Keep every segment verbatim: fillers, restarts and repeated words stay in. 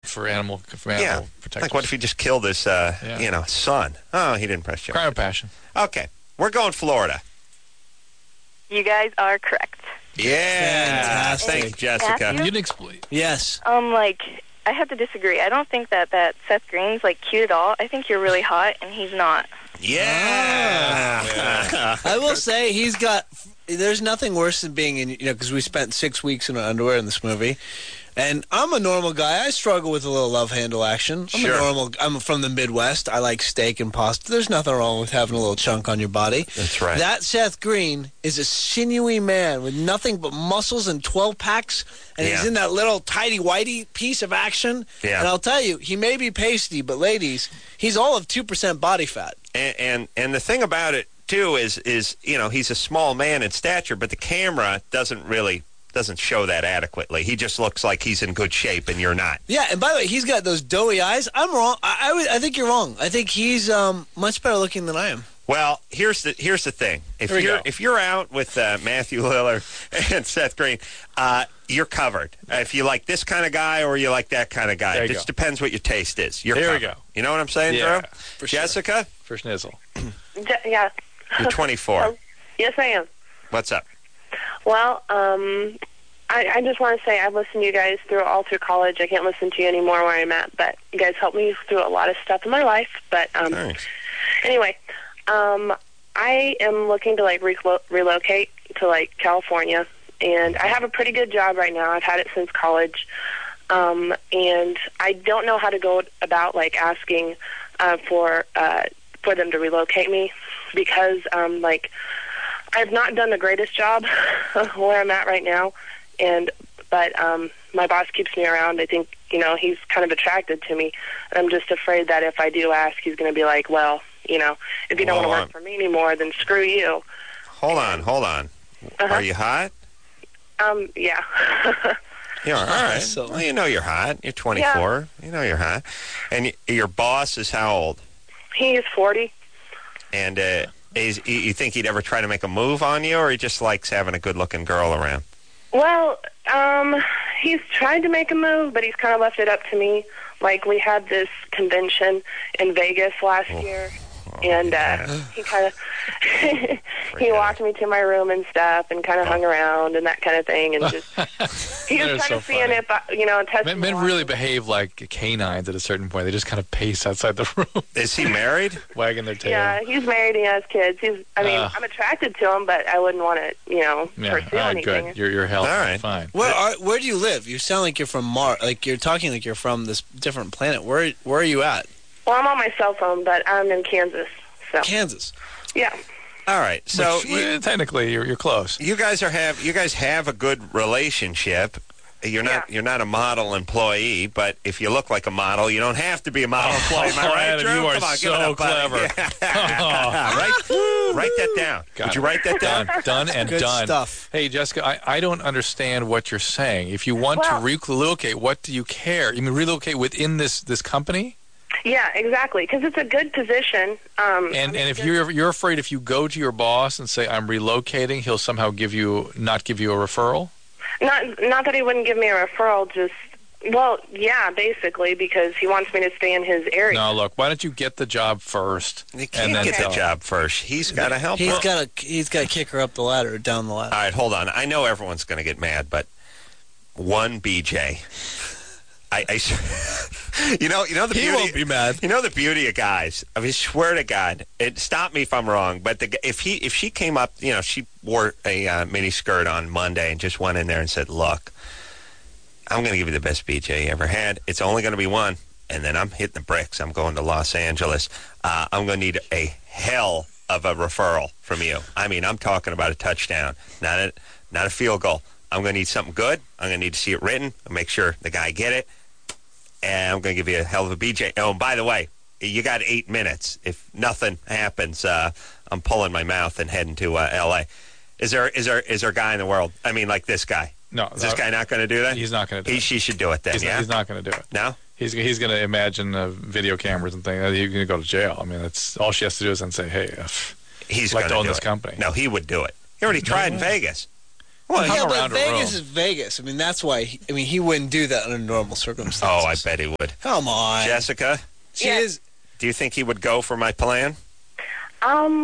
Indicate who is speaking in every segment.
Speaker 1: for animal for animal
Speaker 2: Yeah.
Speaker 1: protectors.
Speaker 2: Like, what if he just killed his, uh,
Speaker 1: Yeah.
Speaker 2: you know, son? Oh, he didn't press charges.
Speaker 1: Crime of passion.
Speaker 2: Okay. We're going Florida.
Speaker 3: You guys are correct.
Speaker 2: Yeah.
Speaker 4: Fantastic.
Speaker 2: Thank you, Jessica.
Speaker 3: Matthew?
Speaker 1: You didn't explain.
Speaker 4: Yes.
Speaker 3: Um, like, I have to disagree. I don't think that, that Seth Green's, like, cute at all. I think you're really hot, and he's not.
Speaker 2: Yeah.
Speaker 4: I will say he's got. There's nothing worse than being in, you know, because we spent six weeks in underwear in this movie. And I'm a normal guy. I struggle with a little love handle action. I'm
Speaker 2: Sure.
Speaker 4: a normal. I'm from the Midwest. I like steak and pasta. There's nothing wrong with having a little chunk on your body.
Speaker 2: That's right.
Speaker 4: That Seth Green is a sinewy man with nothing but muscles and twelve packs, and
Speaker 2: Yeah.
Speaker 4: he's in that little tidy whitey piece of action.
Speaker 2: Yeah.
Speaker 4: And I'll tell you, he may be pasty, but ladies, he's all of two percent body fat.
Speaker 2: And, and and the thing about it too is is you know, he's a small man in stature, but the camera doesn't really doesn't show that adequately. He just looks like he's in good shape, and you're not.
Speaker 4: Yeah, and by the way, he's got those doughy eyes. I'm wrong. I I, would, I think you're wrong. I think he's um, much better looking than I am.
Speaker 2: Well, here's the here's the thing. If
Speaker 1: Here we
Speaker 2: you're
Speaker 1: go.
Speaker 2: if you're out with uh, Matthew Lillard and Seth Green, uh, you're covered. Uh, if you like this kind of guy or you like that kind of guy,
Speaker 1: There
Speaker 2: it
Speaker 1: you
Speaker 2: just
Speaker 1: go.
Speaker 2: depends what your taste is. You're
Speaker 1: There we
Speaker 2: covered.
Speaker 1: go.
Speaker 2: You know what I'm saying,
Speaker 1: Yeah,
Speaker 2: Drew?
Speaker 1: for sure.
Speaker 2: Jessica,
Speaker 1: For Schnizzle.
Speaker 5: Yeah.
Speaker 2: you're twenty-four.
Speaker 5: Um, yes, I am.
Speaker 2: What's up?
Speaker 5: Well, um, I, I just want to say I've listened to you guys through all through college. I can't listen to you anymore where I'm at, but you guys helped me through a lot of stuff in my life. But um,
Speaker 2: Thanks.
Speaker 5: anyway, um, I am looking to like relo- relocate to like California, and I have a pretty good job right now. I've had it since college, um, and I don't know how to go about like asking uh, for uh, for them to relocate me because um, like I've not done the greatest job where I'm at right now, and but um, my boss keeps me around. I think you know he's kind of attracted to me, and I'm just afraid that if I do ask, he's going to be like, well. You know, if you don't
Speaker 2: Well,
Speaker 5: want to
Speaker 2: um,
Speaker 5: work for me anymore, then screw you.
Speaker 2: Hold on, hold on.
Speaker 5: Uh-huh.
Speaker 2: Are you hot?
Speaker 5: Um, yeah.
Speaker 2: Yeah, all right.
Speaker 4: So-
Speaker 2: Well, you know you're hot. You're twenty-four. You know you're hot. And y- your boss is how old?
Speaker 5: He's forty.
Speaker 2: And uh, is, you you think he'd ever try to make a move on you, or he just likes having a good-looking girl around?
Speaker 5: Well, um, he's tried to make a move, but he's kind of left it up to me. Like, we had this convention in Vegas last
Speaker 2: Oh.
Speaker 5: year, and uh, he kind of he walked me to my room and stuff, and kind of hung around and that kind of thing, and just he was
Speaker 1: They're
Speaker 5: kind
Speaker 1: so
Speaker 5: of seeing
Speaker 1: funny.
Speaker 5: if I, you know, testing.
Speaker 1: Men, men
Speaker 5: the
Speaker 1: really
Speaker 5: waters.
Speaker 1: behave like canines at a certain point. They just kind of pace outside the room,
Speaker 2: Is he married?
Speaker 1: wagging their tail.
Speaker 5: Yeah, he's married. He has kids. He's. I mean,
Speaker 1: Uh.
Speaker 5: I'm attracted to him, but I wouldn't want to, you know,
Speaker 1: Yeah,
Speaker 5: pursue
Speaker 1: all right,
Speaker 5: anything.
Speaker 1: good. You're, you're healthy.
Speaker 2: All right.
Speaker 1: Fine.
Speaker 4: Where are, where do you live? You sound like you're from Mars. Like you're talking like you're from this different planet. Where where are you at?
Speaker 5: Well, I'm on my cell phone, but I'm in Kansas. So
Speaker 4: Kansas.
Speaker 5: yeah.
Speaker 2: All right. So
Speaker 1: Which,
Speaker 2: you,
Speaker 1: well, technically, you're, you're close.
Speaker 2: you guys are have you guys have a good relationship. You're not
Speaker 5: Yeah.
Speaker 2: you're not a model employee, but if you look like a model, you don't have to be a model employee. Am I
Speaker 1: Oh,
Speaker 2: right,
Speaker 1: Adam,
Speaker 2: Drew?
Speaker 1: you are
Speaker 2: Come on, give
Speaker 1: so
Speaker 2: it up, buddy.
Speaker 1: clever.
Speaker 2: Yeah. write, write that down.
Speaker 1: Got
Speaker 2: Would
Speaker 1: it.
Speaker 2: you write that down?
Speaker 1: Done, done, and
Speaker 4: Good
Speaker 1: done.
Speaker 4: stuff.
Speaker 1: Hey, Jessica, I, I don't understand what you're saying. If you want
Speaker 5: Well-
Speaker 1: to relocate, what do you care? You mean relocate within this, this company?
Speaker 5: Yeah, exactly. Because it's a good position. Um,
Speaker 1: And and if you're you're afraid if you go to your boss and say I'm relocating, he'll somehow give you not give you a referral?
Speaker 5: not not that he wouldn't give me a referral, just well, yeah, basically, because he wants me to stay in his area.
Speaker 1: No, look, why don't you get the job first?
Speaker 2: You
Speaker 1: and
Speaker 2: can't
Speaker 1: then
Speaker 2: get
Speaker 1: tell
Speaker 2: the
Speaker 1: him.
Speaker 2: job first. He's got to help.
Speaker 4: He's
Speaker 2: her.
Speaker 4: got to he's got to kick her up the ladder, down the ladder.
Speaker 2: All right, hold on. I know everyone's going to get mad, but one B J. I, I you know, you know the
Speaker 1: He
Speaker 2: beauty.
Speaker 1: won't be mad.
Speaker 2: You know the beauty of guys. I mean, swear to God, it stop me if I'm wrong. But the, if he if she came up, you know, she wore a uh, mini skirt on Monday and just went in there and said, "Look, I'm going to give you the best B J you ever had. It's only going to be one, and then I'm hitting the bricks. I'm going to Los Angeles. Uh, I'm going to need a hell of a referral from you. I mean, I'm talking about a touchdown, not a not a field goal. I'm going to need something good. I'm going to need to see it written. I'll make sure the guy get it, and I'm going to give you a hell of a B J. Oh, and by the way, you got eight minutes. If nothing happens, uh, I'm pulling my mouth and heading to uh, L A. Is there is there is there a guy in the world? I mean, like this guy.
Speaker 1: No,
Speaker 2: Is this
Speaker 1: no,
Speaker 2: guy not going to do that?
Speaker 1: He's not going to do
Speaker 2: He,
Speaker 1: it.
Speaker 2: she should do it then,
Speaker 1: He's,
Speaker 2: yeah?
Speaker 1: not, he's not going to do it.
Speaker 2: No?
Speaker 1: He's he's going to imagine uh, video cameras and things. He's going to go to jail. I mean, that's all she has to do is then say, "Hey, uh,
Speaker 2: He's
Speaker 1: I'd like
Speaker 2: going
Speaker 1: to own
Speaker 2: do
Speaker 1: this
Speaker 2: it.
Speaker 1: company."
Speaker 2: No, he would do it. He already tried in
Speaker 1: way.
Speaker 2: Vegas.
Speaker 4: Well,
Speaker 1: Come
Speaker 4: yeah, but
Speaker 1: around a
Speaker 4: Vegas
Speaker 1: room.
Speaker 4: is Vegas. I mean, that's why. He, I mean, he wouldn't do that under normal circumstances.
Speaker 2: Oh, I bet he would.
Speaker 4: Come on,
Speaker 2: Jessica,
Speaker 4: She
Speaker 5: Yeah.
Speaker 4: is.
Speaker 2: do you think he would go for my plan?
Speaker 5: Um,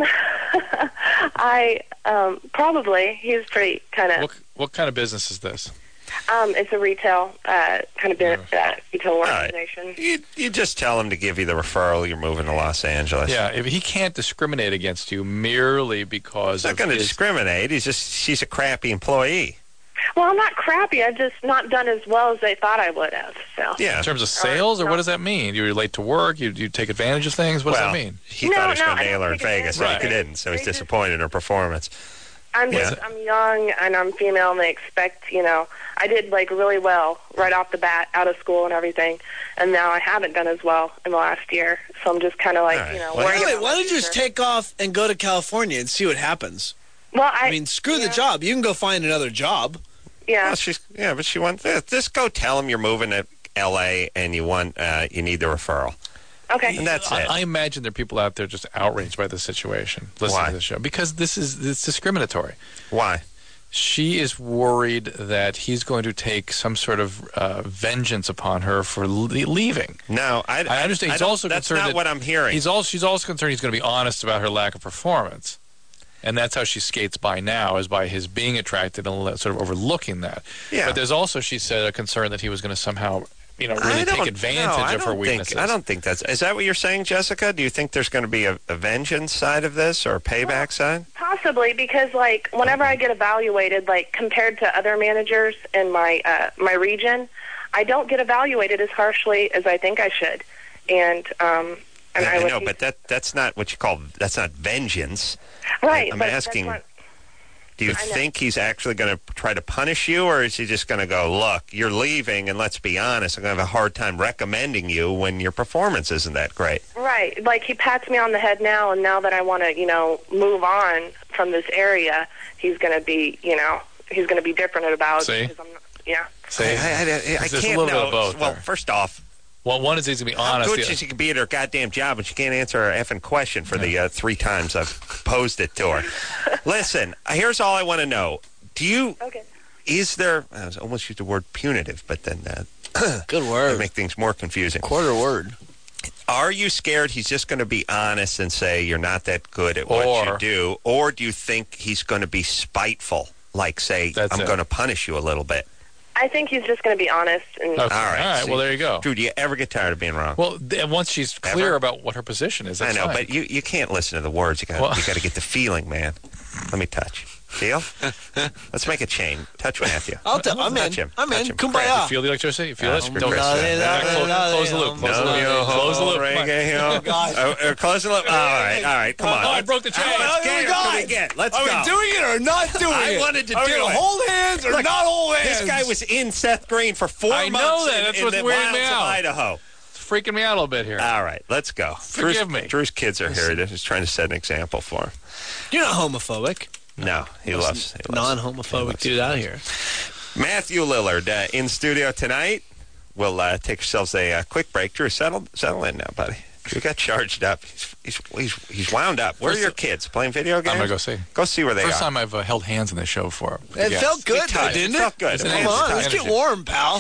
Speaker 5: I um probably he's pretty kind of.
Speaker 1: What, what kind of business is this?
Speaker 5: Um, it's a retail uh kind of bit, uh, retail
Speaker 2: right.
Speaker 5: organization.
Speaker 2: You, you just tell him to give you the referral. You're moving to Los Angeles.
Speaker 1: Yeah, if he can't discriminate against you merely because
Speaker 2: He's not
Speaker 1: of
Speaker 2: going to
Speaker 1: his-
Speaker 2: discriminate. He's just she's a crappy employee.
Speaker 5: Well, I'm not crappy. I've just not done as well as they thought I would have. So.
Speaker 2: Yeah.
Speaker 1: in terms of sales, or what does that mean? You're late to work. You you take advantage of things. What
Speaker 2: well,
Speaker 1: does that mean?
Speaker 2: he
Speaker 5: No,
Speaker 2: thought he was
Speaker 5: no,
Speaker 2: going to
Speaker 5: I
Speaker 2: nail
Speaker 5: don't
Speaker 2: her in
Speaker 5: think it's
Speaker 2: Vegas,
Speaker 1: Right.
Speaker 2: but he didn't. So he's
Speaker 5: They just-
Speaker 2: disappointed in her performance.
Speaker 5: I'm
Speaker 2: Yeah.
Speaker 5: just, I'm young and I'm female, and they expect, you know, I did like really well right off the bat out of school and everything, and now I haven't done as well in the last year. So I'm just kind of like,
Speaker 2: All right.
Speaker 5: you know,
Speaker 2: Well,
Speaker 5: worried
Speaker 4: Wait,
Speaker 5: about
Speaker 4: why
Speaker 5: my
Speaker 4: don't you just
Speaker 5: future.
Speaker 4: take off and go to California and see what happens?
Speaker 5: Well, I,
Speaker 4: I mean, screw
Speaker 5: yeah,
Speaker 4: the job. You can go find another job.
Speaker 5: Yeah.
Speaker 2: Well, she's yeah, but she wants just go tell him you're moving to L A and you want uh, you need the referral,
Speaker 5: Okay.
Speaker 2: and that's
Speaker 1: I,
Speaker 2: it.
Speaker 1: I imagine there are people out there just outraged by the situation. Listening
Speaker 2: Why?
Speaker 1: to the show because this is it's discriminatory.
Speaker 2: Why?
Speaker 1: She is worried that he's going to take some sort of uh, vengeance upon her for le- leaving.
Speaker 2: No, I,
Speaker 1: I understand. He's
Speaker 2: don't-
Speaker 1: also
Speaker 2: that's
Speaker 1: concerned
Speaker 2: not
Speaker 1: that
Speaker 2: what I'm hearing.
Speaker 1: He's also she's also concerned he's going to be honest about her lack of performance, and that's how she skates by now, is by his being attracted and le- sort of overlooking that.
Speaker 2: Yeah.
Speaker 1: But there's also, she said, a concern that he was going to somehow, you know,
Speaker 2: I
Speaker 1: really
Speaker 2: don't-
Speaker 1: take advantage
Speaker 2: no, I
Speaker 1: of her
Speaker 2: don't
Speaker 1: weaknesses.
Speaker 2: Think, I don't think that's. Is that what you're saying, Jessica? Do you think there's going to be a, a vengeance side of this or a payback side?
Speaker 5: Possibly, because like whenever I get evaluated, like compared to other managers in my uh, my region, I don't get evaluated as harshly as I think I should, and um, and
Speaker 2: I,
Speaker 5: I, would
Speaker 2: know,
Speaker 5: be-
Speaker 2: but that that's not what you call. That's not vengeance.
Speaker 5: right.
Speaker 2: I'm
Speaker 5: but that's
Speaker 2: asking,
Speaker 5: what-
Speaker 2: Do you
Speaker 5: I know.
Speaker 2: think he's actually going to try to punish you, or is he just going to go, look, you're leaving, and let's be honest, I'm going to have a hard time recommending you when your performance isn't that great?
Speaker 5: Right. Like he pats me on the head now, and now that I want to, you know, move on from this area, he's going to be, you know, he's going to be different about.
Speaker 1: See?
Speaker 5: 'cause I'm not, yeah.
Speaker 1: See?
Speaker 2: I, I, I, I
Speaker 1: There's a
Speaker 2: can't
Speaker 1: little bit
Speaker 2: know.
Speaker 1: of both
Speaker 2: Well,
Speaker 1: there.
Speaker 2: first off,
Speaker 1: Well, one is he's going to be
Speaker 2: how
Speaker 1: honest.
Speaker 2: good
Speaker 1: the-
Speaker 2: she can be at her goddamn job, and she can't answer her effing question for the uh, three times I've posed it to her. Listen, here's all I want to know. Do you,
Speaker 5: Okay.
Speaker 2: is there, I was almost used the word punitive, but then uh,
Speaker 4: Good
Speaker 2: to
Speaker 4: word.
Speaker 2: make things more confusing.
Speaker 4: Quarter word.
Speaker 2: Are you scared he's just going to be honest and say you're not that good at what
Speaker 1: Or-
Speaker 2: you do? Or do you think he's going to be spiteful, like say,
Speaker 1: That's
Speaker 2: I'm
Speaker 1: it.
Speaker 2: going to punish you a little bit?
Speaker 5: I think he's just going to be honest. And
Speaker 1: Okay.
Speaker 2: All right.
Speaker 1: All right.
Speaker 2: See,
Speaker 1: Well, there you go.
Speaker 2: Drew, do you ever get tired of being wrong?
Speaker 1: Well, th- once she's clear
Speaker 2: Ever?
Speaker 1: about what her position is,
Speaker 2: I
Speaker 1: that's
Speaker 2: know,
Speaker 1: fine.
Speaker 2: but you, you can't listen to the words. You got
Speaker 1: Well-
Speaker 2: you got to get the feeling, man. Let me touch. Feel? Let's make a chain. Touch Matthew.
Speaker 4: I'll tell. I'm in.
Speaker 2: Touch him.
Speaker 4: I'm
Speaker 2: Touch
Speaker 4: in.
Speaker 2: him.
Speaker 1: You
Speaker 4: Kumbaya.
Speaker 1: feel the electricity? You feel
Speaker 2: Uh,
Speaker 1: it?
Speaker 2: screw
Speaker 1: Don't
Speaker 2: Chris.
Speaker 1: close,
Speaker 2: Yeah,
Speaker 1: close, close the loop. Close the
Speaker 2: No,
Speaker 1: loop.
Speaker 2: yo,
Speaker 1: Close the loop. Come on.
Speaker 2: reggae,
Speaker 4: God.
Speaker 2: oh, uh, close the loop. All right, all right. Come on.
Speaker 1: Oh, I broke the chain.
Speaker 2: All right,
Speaker 4: Here we
Speaker 2: Gary,
Speaker 4: go.
Speaker 2: what do we get? Let's
Speaker 4: Are
Speaker 2: go.
Speaker 4: we doing it or not doing
Speaker 2: I
Speaker 4: it?
Speaker 2: wanted to
Speaker 4: Are
Speaker 2: do
Speaker 4: we gonna
Speaker 2: it.
Speaker 4: hold hands or
Speaker 2: Look,
Speaker 4: not hold hands?
Speaker 2: This guy was in Seth Green for four
Speaker 1: I know
Speaker 2: months
Speaker 1: that.
Speaker 2: in,
Speaker 1: That's
Speaker 2: in
Speaker 1: what's
Speaker 2: the
Speaker 1: weirding me
Speaker 2: wilds of
Speaker 1: out.
Speaker 2: Idaho.
Speaker 1: It's freaking me out a little bit here.
Speaker 2: All right, let's go.
Speaker 1: Forgive
Speaker 2: Drew's,
Speaker 1: me.
Speaker 2: Drew's kids are here. They're just trying to set an example for him.
Speaker 4: You're not homophobic.
Speaker 2: No, he loves, he loves
Speaker 4: Non-homophobic dude out here.
Speaker 2: Matthew Lillard uh, in studio tonight. We'll uh, take ourselves a uh, quick break. Drew, settle settle in now, buddy. Drew got charged up. He's he's he's, he's wound up. Where are
Speaker 1: First-
Speaker 2: your kids? Playing video games?
Speaker 1: I'm going to go see.
Speaker 2: Go see where they
Speaker 1: First
Speaker 2: are.
Speaker 1: time I've uh, held hands in this show before.
Speaker 4: It
Speaker 1: Yeah.
Speaker 4: felt good, though,
Speaker 2: tight.
Speaker 4: didn't
Speaker 2: It
Speaker 4: it?
Speaker 2: felt good.
Speaker 1: It's
Speaker 2: It
Speaker 1: an
Speaker 2: was
Speaker 4: Come
Speaker 1: energy.
Speaker 4: on, let's
Speaker 1: Energy.
Speaker 4: get warm, pal.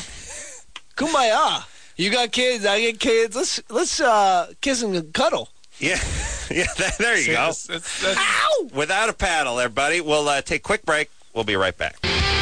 Speaker 4: Kumbaya. You got kids, I get kids. Let's let's uh, kiss and cuddle.
Speaker 2: Yeah, yeah. that- There you
Speaker 1: See,
Speaker 2: go.
Speaker 1: that's- that's- that's-
Speaker 4: Ow!
Speaker 2: Without a paddle, there, buddy. We'll uh, take a quick break. We'll be right back.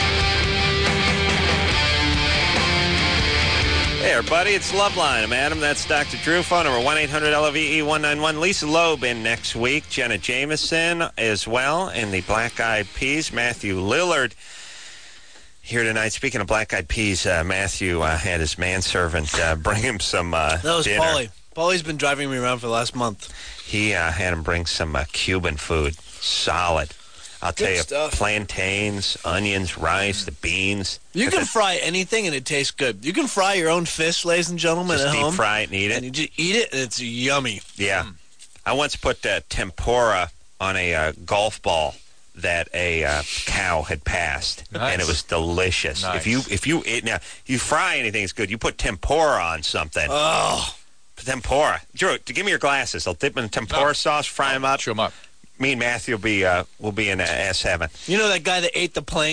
Speaker 2: Hey, everybody, it's Loveline. I'm Adam. That's Doctor Drew. Phone number one eight hundred L O V E one nine one. Lisa Loeb in next week. Jenna Jameson as well. And the Black Eyed Peas. Matthew Lillard here tonight. Speaking of Black Eyed Peas, uh, Matthew uh, had his manservant uh, bring him some uh,
Speaker 4: That was
Speaker 2: dinner.
Speaker 4: Paulie. Paulie's been driving me around for the last month.
Speaker 2: He uh, had him bring some uh, Cuban food. Solid. I'll tell
Speaker 4: Good
Speaker 2: you,
Speaker 4: stuff.
Speaker 2: plantains, onions, rice, the beans.
Speaker 4: You
Speaker 2: If
Speaker 4: can
Speaker 2: it-
Speaker 4: fry anything and it tastes good. You can fry your own fish, ladies and gentlemen,
Speaker 2: just
Speaker 4: at
Speaker 2: deep
Speaker 4: home.
Speaker 2: fry it and eat
Speaker 4: And
Speaker 2: it.
Speaker 4: you just eat it, and it's yummy.
Speaker 2: Yeah. I once put uh, tempura on a uh, golf ball that a uh, cow had passed,
Speaker 1: Nice.
Speaker 2: and it was delicious.
Speaker 1: Nice.
Speaker 2: If you if you eat, now you fry anything, it's good. You put tempura on something.
Speaker 4: Oh,
Speaker 2: tempura. Drew, to give me your glasses. I'll dip them in tempura
Speaker 1: No.
Speaker 2: sauce, fry them up.
Speaker 1: Chew 'em up.
Speaker 2: Me and Matthew will be uh, will be in uh, S heaven.
Speaker 4: you know that guy that ate the plane?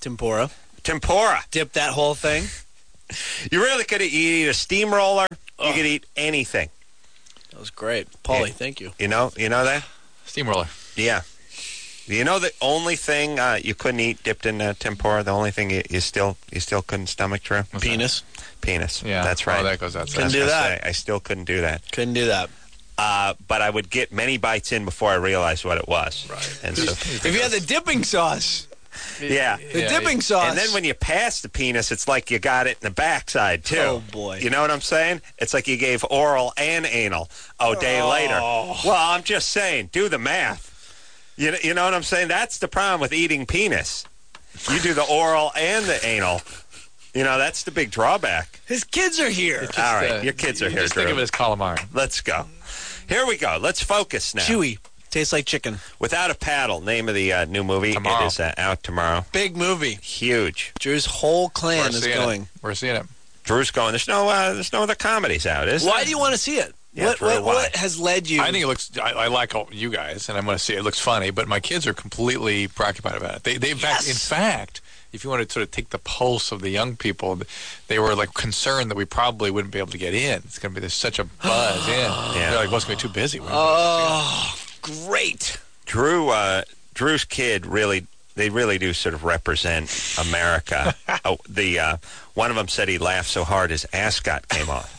Speaker 4: Tempura.
Speaker 2: Tempura.
Speaker 4: Dip that whole thing.
Speaker 2: You really could eat a steamroller. You
Speaker 4: Oh.
Speaker 2: could eat anything.
Speaker 4: That was great. Paulie,
Speaker 2: Yeah.
Speaker 4: thank you.
Speaker 2: You know, you know that?
Speaker 1: Steamroller.
Speaker 2: Yeah. You know the only thing uh, you couldn't eat dipped in uh, tempura. The only thing you, you still you still couldn't stomach, Drew?
Speaker 1: What's
Speaker 4: Penis.
Speaker 2: Penis.
Speaker 1: Yeah.
Speaker 2: That's right.
Speaker 1: Oh, that goes outside.
Speaker 2: I was
Speaker 4: Couldn't do
Speaker 2: gonna
Speaker 4: that.
Speaker 2: say, I still couldn't do that.
Speaker 4: Couldn't do that.
Speaker 2: Uh, but I would get many bites in before I realized what it was.
Speaker 1: Right.
Speaker 2: And so,
Speaker 4: If you had the dipping sauce.
Speaker 2: yeah.
Speaker 4: The
Speaker 1: Yeah,
Speaker 4: dipping sauce.
Speaker 2: And then when you pass the penis, it's like you got it in the backside, too.
Speaker 4: Oh, boy.
Speaker 2: You know what I'm saying? It's like you gave oral and anal a day later.
Speaker 4: Oh.
Speaker 2: Well, I'm just saying, do the math. You know, you know what I'm saying? That's the problem with eating penis. You do the oral and the anal. You know, that's the big drawback.
Speaker 4: His kids are here.
Speaker 1: Just,
Speaker 2: All right,
Speaker 1: uh,
Speaker 2: your kids are
Speaker 1: you
Speaker 2: here,
Speaker 1: Just think
Speaker 2: Drew.
Speaker 1: of it as calamari.
Speaker 2: Let's go. Here we go. Let's focus now.
Speaker 4: Chewy. Tastes like chicken.
Speaker 2: Without a Paddle, name of the uh, new movie.
Speaker 1: Tomorrow.
Speaker 2: It is uh, out tomorrow.
Speaker 4: Big movie.
Speaker 2: Huge.
Speaker 4: Drew's whole clan
Speaker 1: We're
Speaker 4: is
Speaker 1: seeing
Speaker 4: going.
Speaker 1: it. We're seeing it.
Speaker 2: Drew's going. There's no. Uh, there's no other comedies out, is
Speaker 4: Why
Speaker 2: there?
Speaker 4: do you want to see it?
Speaker 2: Yeah,
Speaker 4: what,
Speaker 2: Drew,
Speaker 4: what,
Speaker 2: why?
Speaker 4: what has led you?
Speaker 1: I think it looks. I, I like all you guys, and I'm going to see it. It looks funny, but my kids are completely preoccupied about it. They, they in fact, in
Speaker 4: Yes.
Speaker 1: fact, if you want to sort of take the pulse of the young people, they were like concerned that we probably wouldn't be able to get in. It's going to be there's such a buzz in.
Speaker 2: Yeah.
Speaker 1: They're like, what's going to be too busy? We're not
Speaker 4: Oh, great.
Speaker 2: Drew. Uh, Drew's kid really. They really do sort of represent America. oh, the uh, one of them said he laughed so hard his ascot came off.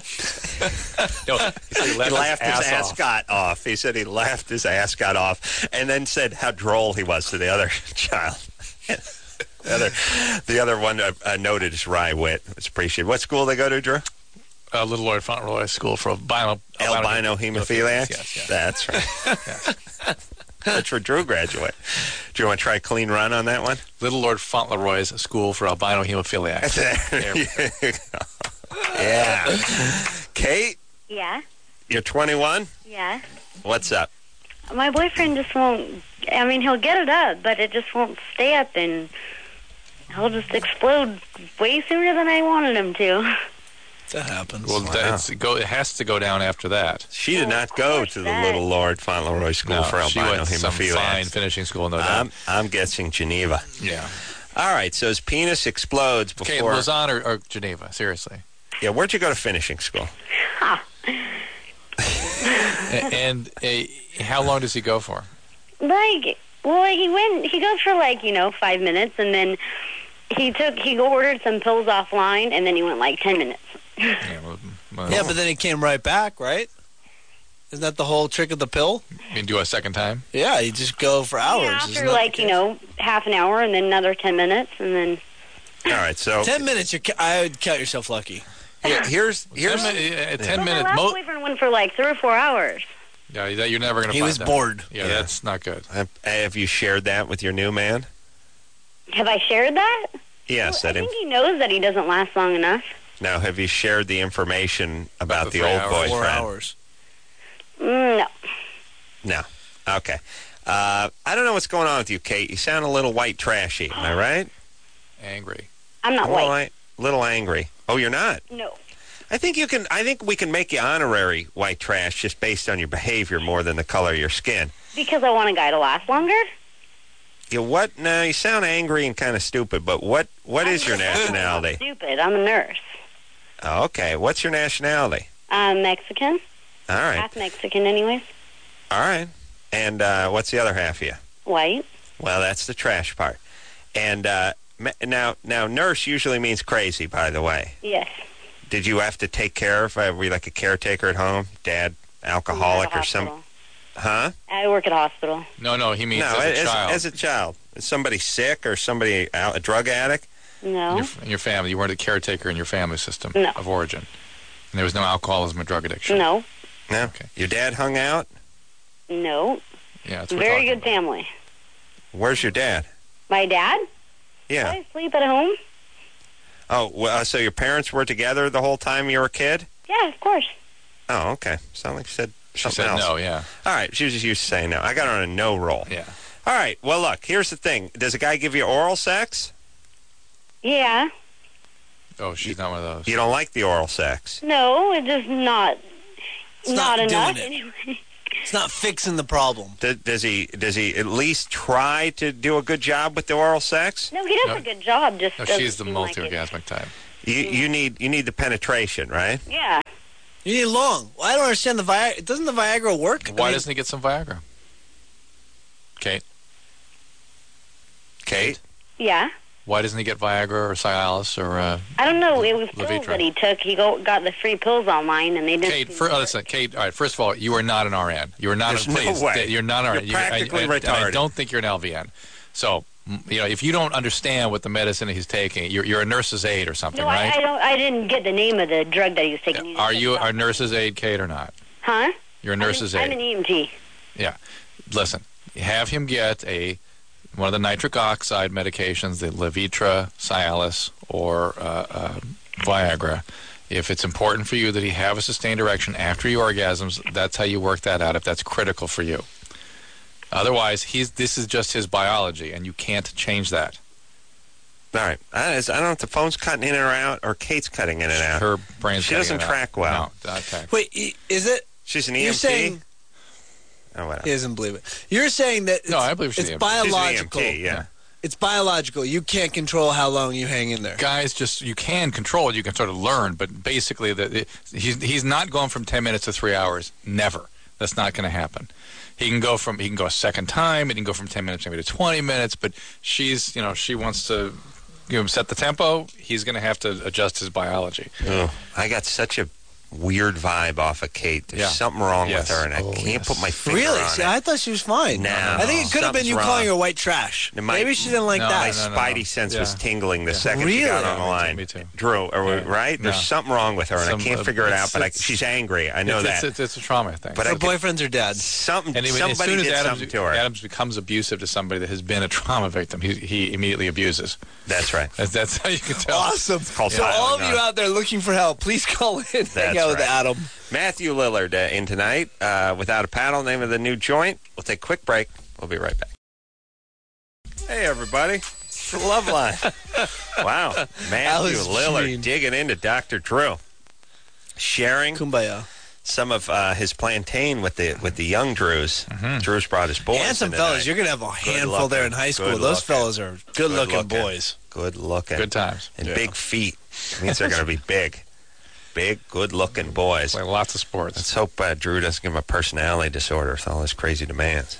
Speaker 1: No, he said he
Speaker 2: He
Speaker 1: laughed,
Speaker 2: laughed his
Speaker 1: ass off.
Speaker 2: ascot off. He said he laughed his ascot off, and then said how droll he was to the other child. the other, the other one uh, uh, noted his wry wit. It's appreciated. What school they go to, Drew?
Speaker 1: Uh, Little Lord Fauntleroy School for albino,
Speaker 2: Albino hemophiliacs.
Speaker 1: Yes, yes.
Speaker 2: That's right. That's where Drew graduated. Do you want to try a clean run on that one?
Speaker 1: Little Lord Fauntleroy's School for albino hemophiliacs.
Speaker 2: There you go. Yeah. Kate,
Speaker 3: Yeah,
Speaker 2: you're twenty-one?
Speaker 3: yeah.
Speaker 2: What's up?
Speaker 3: My boyfriend just won't. I mean, he'll get it up, but it just won't stay up, and he'll just explode way sooner than I wanted him to.
Speaker 4: That happens.
Speaker 1: Well, that's, it, go, it has to go down after that.
Speaker 2: She did
Speaker 3: Oh,
Speaker 2: not
Speaker 3: of
Speaker 2: go
Speaker 3: course
Speaker 2: to the
Speaker 3: that-
Speaker 2: Little Lord Fauntleroy School
Speaker 1: No,
Speaker 2: for
Speaker 1: she
Speaker 2: albino
Speaker 1: went to some fine
Speaker 2: hemophiliacs.
Speaker 1: finishing school, no doubt.
Speaker 2: I'm, I'm guessing Geneva.
Speaker 1: yeah.
Speaker 2: All right, so his penis explodes
Speaker 1: Okay,
Speaker 2: before...
Speaker 1: Lausanne or, or Geneva? Seriously.
Speaker 2: Yeah, where'd you go to finishing school?
Speaker 1: A- and uh, how long does he go for?
Speaker 3: Like, well, he went. He goes for like you know five minutes, and then he took. He ordered some pills offline, and then he went like ten minutes.
Speaker 1: Yeah, well, well,
Speaker 4: Yeah, but then he came right back, right? Isn't that the whole trick of the pill?
Speaker 1: you can do a second time.
Speaker 4: Yeah, you just go for hours.
Speaker 3: Yeah,
Speaker 4: Isn't
Speaker 3: after
Speaker 4: that
Speaker 3: like
Speaker 4: the
Speaker 3: you
Speaker 4: case?
Speaker 3: know half an hour, and then another ten minutes, and then
Speaker 2: All right, so
Speaker 4: Ten minutes, you're, ca- I would count yourself lucky.
Speaker 2: here- here's... here's
Speaker 1: ten, mi- uh, ten
Speaker 3: But
Speaker 1: minutes.
Speaker 3: my last
Speaker 1: Mo-
Speaker 3: boyfriend went for like three or four hours.
Speaker 1: yeah, that you're never going to
Speaker 4: He
Speaker 1: find
Speaker 4: was
Speaker 1: out.
Speaker 4: bored.
Speaker 1: Yeah,
Speaker 2: Yeah.
Speaker 1: that's not good.
Speaker 2: uh, have you shared that with your new man?
Speaker 3: Have I shared that?
Speaker 2: Yes,
Speaker 3: I
Speaker 2: that...
Speaker 3: think he knows that he doesn't last long enough.
Speaker 2: Now, have you shared the information about,
Speaker 1: About the
Speaker 2: the,
Speaker 1: three
Speaker 2: old
Speaker 1: hours.
Speaker 2: boyfriend?
Speaker 4: Four hours.
Speaker 3: Mm, no.
Speaker 2: No. Okay. Uh, I don't know what's going on with you, Kate. You sound a little white trashy. Am I right?
Speaker 1: Angry.
Speaker 3: I'm not
Speaker 2: A little,
Speaker 3: white.
Speaker 2: li- little angry. Oh, you're not?
Speaker 3: No.
Speaker 2: I think you can. I think we can make you honorary white trash just based on your behavior more than the color of your skin.
Speaker 3: Because I want a guy to last longer?
Speaker 2: You what? No, you sound angry and kind of stupid. But what? What is your nationality?
Speaker 3: Stupid. I'm a nurse.
Speaker 2: Oh, okay. What's your nationality?
Speaker 3: I'm Mexican.
Speaker 2: All right.
Speaker 3: Half Mexican, anyways.
Speaker 2: All right. And uh, what's the other half of you?
Speaker 3: White.
Speaker 2: Well, that's the trash part. And uh, me- now, now, nurse usually means crazy. By the way,
Speaker 3: Yes.
Speaker 2: did you have to take care of? Uh, were you like a caretaker at home? Dad, alcoholic,
Speaker 3: I'm at a
Speaker 2: or some?
Speaker 3: hospital.
Speaker 2: Huh?
Speaker 3: I work at a hospital.
Speaker 1: No, no, he means
Speaker 2: No,
Speaker 1: as a
Speaker 2: as,
Speaker 1: child.
Speaker 2: as a child. Is somebody sick or somebody out, a drug addict?
Speaker 1: in,
Speaker 3: No.
Speaker 1: your, in your family, you weren't a caretaker in your family system
Speaker 3: No.
Speaker 1: of origin. And there was no alcoholism or drug addiction.
Speaker 3: No.
Speaker 2: No.
Speaker 1: Okay.
Speaker 2: Your dad hung out?
Speaker 3: No.
Speaker 1: Yeah, that's what we're
Speaker 3: Very
Speaker 1: talking
Speaker 3: good
Speaker 1: about.
Speaker 3: family.
Speaker 2: Where's your dad?
Speaker 3: My dad?
Speaker 2: Yeah.
Speaker 3: I sleep at home.
Speaker 2: Oh, well, uh, so your parents were together the whole time you were a kid?
Speaker 3: Yeah, of course.
Speaker 2: Oh, okay. Sound like you said
Speaker 1: She
Speaker 2: something
Speaker 1: said
Speaker 2: else.
Speaker 1: no, yeah.
Speaker 2: All right. She was just used to saying no. I got her on a no roll.
Speaker 1: Yeah.
Speaker 2: All right. Well, look, here's the thing. Does a guy give you oral sex?
Speaker 3: Yeah.
Speaker 1: Oh, she's not one of those.
Speaker 2: You don't like the oral sex.
Speaker 3: No, it's just not
Speaker 4: It's
Speaker 3: not,
Speaker 4: not doing
Speaker 3: enough
Speaker 4: it.
Speaker 3: anyway.
Speaker 4: It's not fixing the problem.
Speaker 2: Does, does he does he at least try to do a good job with the oral sex?
Speaker 3: No, he does
Speaker 1: No.
Speaker 3: a good job. Just
Speaker 1: No,
Speaker 3: doesn't
Speaker 1: she's the
Speaker 3: seem like it.
Speaker 1: multi-orgasmic type.
Speaker 2: You you need you need the penetration, right?
Speaker 3: Yeah.
Speaker 4: You need long. Well, I don't understand the Viagra. Doesn't the Viagra work?
Speaker 1: Why
Speaker 4: I mean,
Speaker 1: doesn't he get some Viagra? Kate,
Speaker 2: Kate?
Speaker 3: Yeah.
Speaker 1: why doesn't he get Viagra or Cialis or uh,
Speaker 3: I don't know. It was pills
Speaker 1: Levitra.
Speaker 3: that he took. He go, got the free pills online, and they didn't.
Speaker 1: Kate?
Speaker 3: seem
Speaker 1: For,
Speaker 3: to
Speaker 1: oh,
Speaker 3: work.
Speaker 1: listen, Kate. All right. First of all, you are not an R N. You are not.
Speaker 2: There's
Speaker 1: a,
Speaker 2: no
Speaker 1: please,
Speaker 2: way.
Speaker 1: You're not an R N.
Speaker 2: You're practically
Speaker 1: I, I,
Speaker 2: retarded.
Speaker 1: I don't think you're an L V N. So, m- you know, if you don't understand what the medicine he's taking, you're, you're a nurse's aide or something,
Speaker 3: No,
Speaker 1: right?
Speaker 3: I, I don't. I didn't get the name of the drug that he was taking. He just
Speaker 1: Are
Speaker 3: said
Speaker 1: you
Speaker 3: something.
Speaker 1: a nurse's aide, Kate, or not?
Speaker 3: Huh?
Speaker 1: You're a nurse's
Speaker 3: I'm,
Speaker 1: aide.
Speaker 3: I'm an E M T.
Speaker 1: Yeah. Listen, have him get a one of the nitric oxide medications, the Levitra, Cialis, or uh, uh, Viagra. If it's important for you that he have a sustained erection after your orgasms, that's how you work that out, if that's critical for you. Otherwise, he's this is just his biology, and you can't change that.
Speaker 2: All right. I, I don't know if the phone's cutting in or out or Kate's cutting in and out.
Speaker 1: Her brain's
Speaker 2: She
Speaker 1: cutting
Speaker 2: doesn't
Speaker 1: it out.
Speaker 2: track well.
Speaker 1: No, not track.
Speaker 4: Wait, i- is it?
Speaker 2: She's an E M T?
Speaker 4: You're saying
Speaker 2: Oh, whatever.
Speaker 4: he doesn't believe it. You're saying that it's,
Speaker 1: No, I believe she's
Speaker 4: it's
Speaker 1: an E M T.
Speaker 2: She's an
Speaker 4: biological.
Speaker 2: E M T, yeah.
Speaker 4: It's biological. You can't control how long you hang in there.
Speaker 1: Guys, just you can control it. You can sort of learn, but basically, the, the, he's he's not going from ten minutes to three hours. Never. That's not going to happen. He can go from he can go a second time. He can go from ten minutes maybe to twenty minutes. But she's you know she wants to you know set the tempo. He's going to have to adjust his biology.
Speaker 2: Oh, I got such a weird vibe off of Kate. There's
Speaker 1: Yeah.
Speaker 2: something wrong
Speaker 1: Yes.
Speaker 2: with her, and I
Speaker 1: Oh,
Speaker 2: can't
Speaker 1: yes.
Speaker 2: put my finger
Speaker 4: Really?
Speaker 2: on
Speaker 4: See,
Speaker 2: it.
Speaker 4: I thought she was fine.
Speaker 2: No,
Speaker 4: I think it could have been
Speaker 2: something's
Speaker 4: you
Speaker 2: wrong.
Speaker 4: calling her white trash.
Speaker 2: It might-
Speaker 4: Maybe she didn't like
Speaker 1: No,
Speaker 4: that.
Speaker 2: My
Speaker 1: no, no, no.
Speaker 2: spidey sense was
Speaker 1: Yeah.
Speaker 2: tingling the
Speaker 1: Yeah.
Speaker 2: second she
Speaker 4: Really?
Speaker 2: got on the
Speaker 1: Me too,
Speaker 2: line.
Speaker 1: me too.
Speaker 2: Drew, are we
Speaker 1: Yeah.
Speaker 2: right? There's
Speaker 1: No.
Speaker 2: something wrong with her, and
Speaker 1: Some,
Speaker 2: I can't
Speaker 1: uh,
Speaker 2: figure it
Speaker 1: it's-
Speaker 2: out, but I,
Speaker 1: it's-
Speaker 2: she's angry. I know
Speaker 1: it's,
Speaker 2: that.
Speaker 1: It's, it's, it's a trauma thing.
Speaker 2: But
Speaker 4: Her
Speaker 2: I could-
Speaker 4: boyfriends are dead.
Speaker 2: Something,
Speaker 1: And even, as
Speaker 2: somebody
Speaker 1: soon as
Speaker 2: did
Speaker 1: Adams,
Speaker 2: something to her.
Speaker 1: Adams becomes abusive to somebody that has been a trauma victim, he, he immediately abuses.
Speaker 2: That's right.
Speaker 1: That's, that's how you can tell.
Speaker 4: Awesome.
Speaker 2: called
Speaker 4: So all of
Speaker 2: piling
Speaker 4: you
Speaker 2: on.
Speaker 4: out there looking for help, please call in and hang
Speaker 2: That's
Speaker 4: out with
Speaker 2: right.
Speaker 4: Adam.
Speaker 2: Matthew Lillard uh, in tonight, uh, Without a Paddle, name of the new joint. We'll take a quick break. We'll be right back. Hey, everybody. It's the Love Line. Wow. Matthew
Speaker 4: Alice
Speaker 2: Lillard
Speaker 4: Jean.
Speaker 2: digging into Doctor Drew. Sharing
Speaker 4: Kumbaya.
Speaker 2: some of uh, his plantain with the with the young Drews. Drew's brought his boys
Speaker 4: Handsome
Speaker 2: in
Speaker 4: fellas.
Speaker 2: tonight.
Speaker 4: You're going to have a handful there in
Speaker 2: looking.
Speaker 4: high school.
Speaker 2: Good
Speaker 4: Those
Speaker 2: looking.
Speaker 4: fellas are good-looking
Speaker 2: looking.
Speaker 4: boys.
Speaker 2: Good looking.
Speaker 1: Good times.
Speaker 2: And
Speaker 4: Yeah.
Speaker 2: big feet. Means they're going to be big. Big, good-looking boys.
Speaker 1: Like lots of sports.
Speaker 2: Let's hope uh, Drew doesn't give him a personality disorder with all his crazy demands.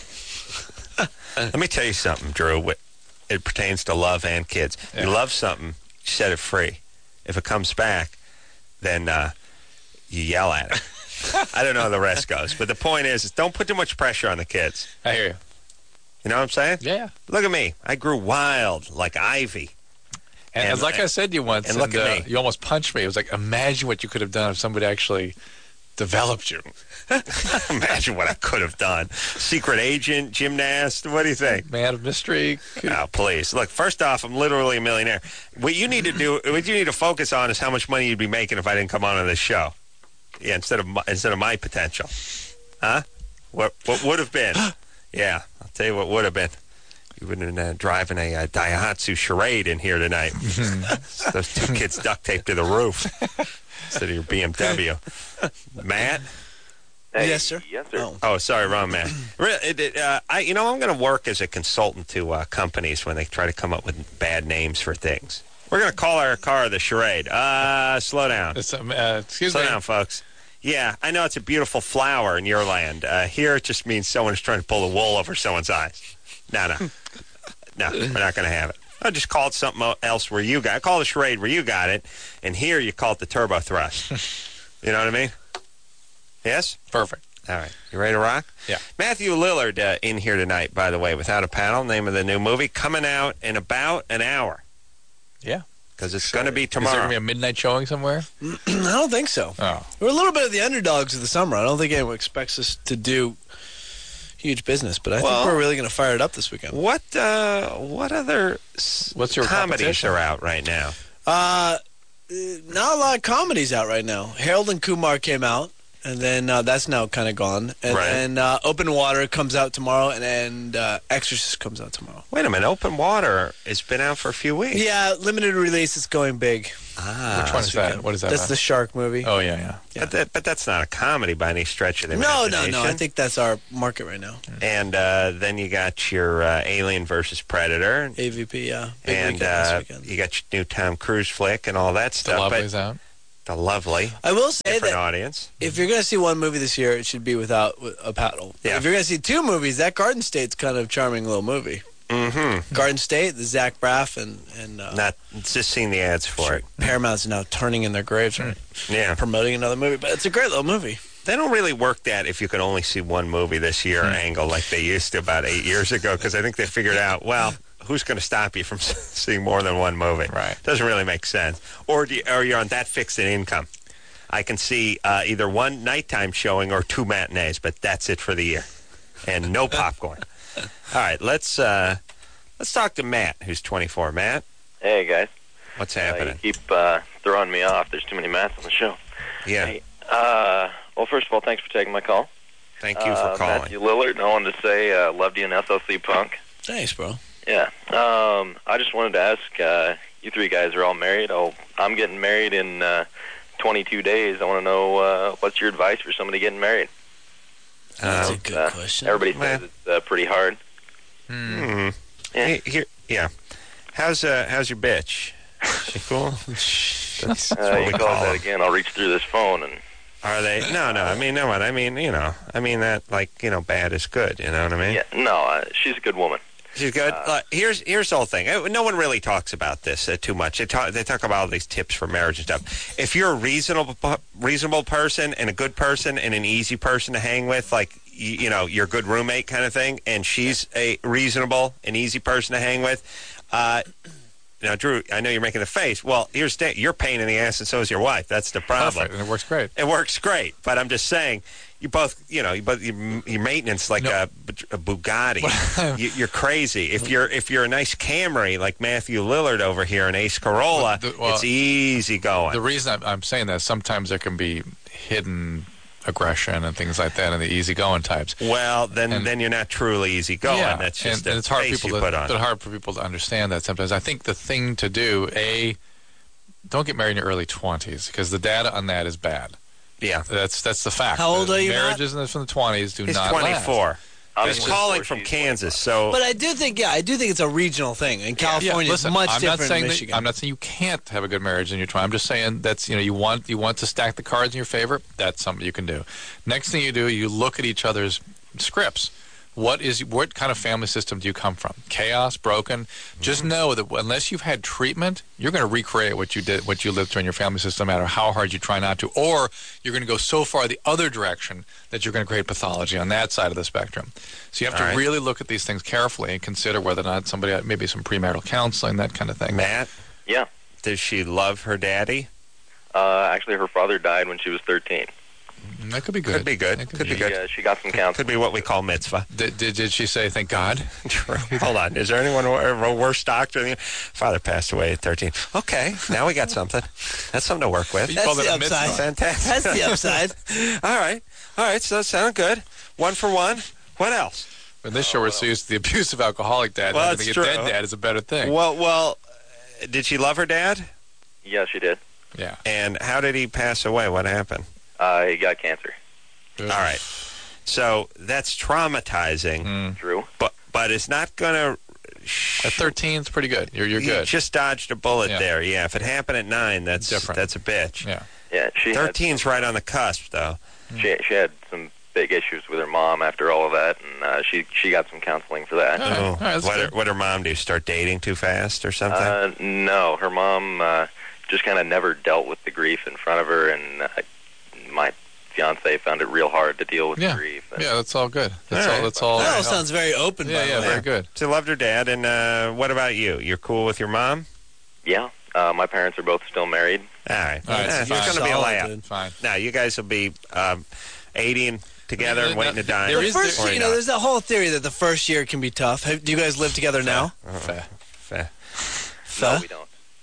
Speaker 2: Let me tell you something, Drew. Wh- It pertains to love and kids.
Speaker 1: Yeah.
Speaker 2: You love something, you set it free. If it comes back, then uh, you yell at it. I don't know how the rest goes. But the point is, is don't put too much pressure on the kids.
Speaker 1: I hear you.
Speaker 2: You know what I'm saying?
Speaker 1: Yeah.
Speaker 2: Look at me. I grew wild like ivy.
Speaker 1: And,
Speaker 2: And-
Speaker 1: like I said to you once,
Speaker 2: and look at
Speaker 1: uh,
Speaker 2: me.
Speaker 1: you almost punched me. It was like, imagine what you could have done if somebody actually developed you.
Speaker 2: Imagine what I could have done. Secret agent, gymnast. What do you think?
Speaker 1: Man of mystery.
Speaker 2: Oh, please. Look, first off, I'm literally a millionaire. What you need to do, what you need to focus on is how much money you'd be making if I didn't come on to this show. Yeah, instead of my, instead of my potential. Huh? What what would have been? Yeah, I'll tell you what would have been. You would have been uh, driving a uh, Daihatsu Charade in here tonight. Those two kids duct taped to the roof instead of your B M W. Matt?
Speaker 6: Hey,
Speaker 4: Yes, sir.
Speaker 6: Yes, sir.
Speaker 4: Oh.
Speaker 2: Oh, sorry, wrong man. Re- it- it, uh, I, you know, I'm going to work as a consultant to uh, companies when they try to come up with bad names for things. We're going to call our car the Charade. Uh, slow down.
Speaker 1: It's, um, uh, excuse
Speaker 2: Slow
Speaker 1: me.
Speaker 2: down, folks. Yeah, I know it's a beautiful flower in your land. Uh, here, it just means someone is trying to pull the wool over someone's eyes. No, no. No, we're not going to have it. I'll just call it something else where you got it. Call it the Charade where you got it, and here you call it the Turbo Thrust. You know what I mean? Yes?
Speaker 1: Perfect.
Speaker 2: All right. You ready to rock?
Speaker 1: Yeah.
Speaker 2: Matthew Lillard uh, in here tonight, by the way, Without a Paddle, name of the new movie, coming out in about an hour.
Speaker 1: Yeah.
Speaker 2: Because it's going to be
Speaker 1: Is there
Speaker 2: tomorrow.
Speaker 1: going to be a midnight showing somewhere?
Speaker 4: I don't think so.
Speaker 1: Oh.
Speaker 4: We're a little bit of the underdogs of the summer. I don't think anyone expects us to do huge business, but I
Speaker 2: Well-
Speaker 4: think we're really going to fire it up this weekend.
Speaker 2: What uh, what other s-
Speaker 1: What's your
Speaker 2: comedies
Speaker 1: competition?
Speaker 2: are out right now?
Speaker 4: Uh, uh, not a lot of comedies out right now. Harold and Kumar came out, and then uh, that's now kind of gone. And
Speaker 2: Right.
Speaker 4: then uh, Open Water comes out tomorrow, and then uh, Exorcist comes out tomorrow.
Speaker 2: Wait a minute. Open Water has been out for a few weeks.
Speaker 4: Yeah, limited release. It's going big.
Speaker 2: Ah.
Speaker 1: Which one is that? What is that?
Speaker 4: That's
Speaker 1: about?
Speaker 4: the shark movie.
Speaker 1: Oh yeah, yeah.
Speaker 4: Yeah.
Speaker 2: But, that, but that's not a comedy by any stretch of the
Speaker 4: no,
Speaker 2: imagination.
Speaker 4: no, no. I think that's our market right now.
Speaker 2: And uh, then you got your uh, Alien versus Predator.
Speaker 4: A V P, yeah. Big
Speaker 2: And
Speaker 4: weekend this
Speaker 2: uh,
Speaker 4: weekend.
Speaker 2: you got your new Tom Cruise flick and all that
Speaker 1: The
Speaker 2: stuff.
Speaker 1: Lovely's
Speaker 2: but
Speaker 1: out.
Speaker 2: the Lovely.
Speaker 4: I will say
Speaker 2: Different
Speaker 4: that
Speaker 2: audience.
Speaker 4: if you're going to see one movie this year, it should be without a paddle.
Speaker 2: Yeah.
Speaker 4: If you're going to see two movies, that Garden State's kind of charming little movie.
Speaker 2: Mm-hmm.
Speaker 4: Garden State, the Zach Braff and and uh,
Speaker 2: Not just seen the ads for it.
Speaker 4: Paramount's now turning in their graves and
Speaker 2: Yeah.
Speaker 4: promoting another movie, but it's a great little movie.
Speaker 2: They don't really work that if you can only see one movie this year angle like they used to about eight years ago, because I think they figured out, well, who's going to stop you from seeing more than one movie?
Speaker 1: Right.
Speaker 2: Doesn't really make sense. Or, do you, or you're on that fixed an income. I can see uh, either one nighttime showing or two matinees, but that's it for the year. And no popcorn. All right, let's uh, let's talk to Matt, who's twenty-four. Matt,
Speaker 6: Hey, guys.
Speaker 2: what's
Speaker 6: Uh,
Speaker 2: happening?
Speaker 6: you keep uh, throwing me off. There's too many Matts on the show.
Speaker 2: Yeah,
Speaker 6: Hey, uh, well, first of all, thanks for taking my call.
Speaker 2: thank you
Speaker 6: uh,
Speaker 2: for calling.
Speaker 6: Matthew Lillard, I wanted to say uh, loved you in S L C Punk.
Speaker 4: Thanks, bro.
Speaker 6: Yeah. Um, I just wanted to ask, uh, you three guys are all married. Oh, I'm getting married in uh, twenty-two days. I want to know uh, what's your advice for somebody getting married?
Speaker 4: That's
Speaker 2: Um,
Speaker 4: a good
Speaker 6: Uh,
Speaker 4: question.
Speaker 6: Everybody
Speaker 2: Well-
Speaker 6: says it's uh, pretty hard.
Speaker 2: Hmm.
Speaker 6: Yeah.
Speaker 2: Hey, here, yeah. How's uh, how's your bitch? She cool? That's, that's
Speaker 6: Uh,
Speaker 2: what
Speaker 6: you
Speaker 2: we
Speaker 6: call
Speaker 2: call
Speaker 6: that
Speaker 2: them.
Speaker 6: again, I'll reach through this phone and
Speaker 2: Are they? No, no. I mean, no. What I mean, you know, I mean that like you know, bad is good. You know what I mean?
Speaker 6: yeah, no, uh, she's a good woman.
Speaker 2: She's good. Uh, here's here's the whole thing. Uh, No one really talks about this uh, too much. They talk they talk about all these tips for marriage and stuff. If you're a reasonable pu- reasonable person and a good person and an easy person to hang with, like you, you know, your good roommate kind of thing, and she's a reasonable and easy person to hang with. Uh, now, Drew, I know you're making the face. Well, here's the, you're a pain in the ass, and so is your wife. That's the problem.
Speaker 1: Perfect, and it works great.
Speaker 2: It works great, but I'm just saying, you both, you know, you both your, your maintenance like
Speaker 1: No.
Speaker 2: a, a Bugatti. you, you're crazy. If you're if you're a nice Camry like Matthew Lillard over here, an Ace Corolla,
Speaker 1: The- well,
Speaker 2: it's easy going.
Speaker 1: The reason I'm, I'm saying that is sometimes there can be hidden aggression and things like that in the easygoing types.
Speaker 2: well, then
Speaker 1: and-
Speaker 2: then you're not truly easy going.
Speaker 1: Yeah,
Speaker 2: That's
Speaker 1: and,
Speaker 2: just
Speaker 1: and
Speaker 2: a
Speaker 1: it's hard
Speaker 2: face
Speaker 1: people
Speaker 2: you
Speaker 1: to,
Speaker 2: put on.
Speaker 1: it's hard for people to understand that sometimes. I think the thing to do, A, don't get married in your early twenties because the data on that is bad.
Speaker 2: Yeah,
Speaker 1: That's that's the fact.
Speaker 4: How old
Speaker 1: The
Speaker 4: are you, Matt?
Speaker 1: Marriages in the, from the twenties do
Speaker 2: he's
Speaker 1: not
Speaker 2: twenty-four.
Speaker 1: last.
Speaker 6: I'm
Speaker 2: He's
Speaker 6: twenty-four,
Speaker 2: calling from
Speaker 6: she's
Speaker 2: Kansas, so
Speaker 4: But I do think, yeah, I do think it's a regional thing. In California,
Speaker 1: listen,
Speaker 4: it's much
Speaker 1: I'm
Speaker 4: different
Speaker 1: not saying
Speaker 4: than
Speaker 1: that-
Speaker 4: Michigan.
Speaker 1: I'm not saying you can't have a good marriage in your twenties. I'm just saying that's, you know, you want you want to stack the cards in your favor. That's something you can do. Next thing you do, you look at each other's scripts. What is what kind of family system do you come from? Chaos, broken. Just know that unless you've had treatment, you're going to recreate what you did, what you lived through in your family system, no matter how hard you try not to. Or you're going to go so far the other direction that you're going to create pathology on that side of the spectrum. So you have
Speaker 2: All
Speaker 1: to
Speaker 2: right.
Speaker 1: really look at these things carefully and consider whether or not somebody, maybe some premarital counseling, that kind of thing.
Speaker 2: Matt,
Speaker 6: Yeah.
Speaker 2: does she love her daddy?
Speaker 6: Uh, actually, her father died when she was thirteen.
Speaker 1: That could be good.
Speaker 2: Could be good.
Speaker 1: That
Speaker 2: Could be
Speaker 6: She,
Speaker 2: good.
Speaker 6: uh, she got some
Speaker 2: Could
Speaker 6: counseling.
Speaker 2: be what we call mitzvah.
Speaker 1: Did, did, did she say, thank God?
Speaker 2: Hold on. Is there anyone wor- a worse doctor than you? Father passed away at thirteen. Okay, now we got something. That's something to work with.
Speaker 1: You
Speaker 4: That's
Speaker 1: call
Speaker 4: the
Speaker 1: that a
Speaker 4: upside.
Speaker 1: mitzvah.
Speaker 2: Fantastic.
Speaker 4: That's the upside.
Speaker 2: All right. All right. So that sounds good. One for one. What else?
Speaker 1: In this show, we're so used to the abusive alcoholic dad.
Speaker 2: Well,
Speaker 1: I think
Speaker 2: that's
Speaker 1: a
Speaker 2: true.
Speaker 1: dead dad is a better thing.
Speaker 2: Well, well, uh, did she love her dad?
Speaker 6: Yeah, she did.
Speaker 1: Yeah.
Speaker 2: And how did he pass away? What happened?
Speaker 6: Uh, he got cancer.
Speaker 2: All right. So that's traumatizing,
Speaker 1: Mm.
Speaker 6: True.
Speaker 2: but but it's not going to.
Speaker 1: At thirteen, it's pretty good. You're you're
Speaker 2: You
Speaker 1: good.
Speaker 2: just dodged a bullet
Speaker 1: Yeah.
Speaker 2: there. Yeah. If it happened at nine, that's
Speaker 1: Different.
Speaker 2: That's a bitch.
Speaker 1: Yeah.
Speaker 6: Yeah, she had,
Speaker 2: Thirteen's right on the cusp, though.
Speaker 6: she she had some big issues with her mom after all of that, and uh, she she got some counseling for that.
Speaker 1: All right.
Speaker 2: Oh,
Speaker 1: All right, that's
Speaker 2: what,
Speaker 1: good.
Speaker 2: her, what her mom do? Start dating too fast or something?
Speaker 6: Uh, no, her mom uh, just kind of never dealt with the grief in front of her, and uh, my fiance found it real hard to deal with
Speaker 1: Yeah.
Speaker 6: the grief. And,
Speaker 1: Yeah, that's all good. That's
Speaker 2: All
Speaker 1: all.
Speaker 2: right.
Speaker 1: That's all.
Speaker 4: That all sounds very open.
Speaker 1: Yeah,
Speaker 4: by
Speaker 1: yeah,
Speaker 4: the way.
Speaker 1: very good.
Speaker 2: So loved her dad, and uh, what about you? You're cool with your mom?
Speaker 6: yeah, uh, my parents are both still married.
Speaker 2: All right.
Speaker 1: All right,
Speaker 2: Eh,
Speaker 1: so
Speaker 2: it's
Speaker 1: fine.
Speaker 2: going to be a
Speaker 4: Solid,
Speaker 2: layup.
Speaker 4: dude.
Speaker 1: Fine.
Speaker 2: Now, you guys will be um, eighty and together
Speaker 1: I mean,
Speaker 2: and waiting to die.
Speaker 1: there
Speaker 4: The
Speaker 1: is-
Speaker 4: first,
Speaker 2: Or
Speaker 4: you
Speaker 2: you
Speaker 4: know,
Speaker 2: not.
Speaker 4: there's that whole theory that the first year can be tough. Have, do you guys live together now?
Speaker 2: Uh-huh.
Speaker 1: Fair.
Speaker 2: Fair.
Speaker 6: No,
Speaker 4: Huh?
Speaker 6: we don't.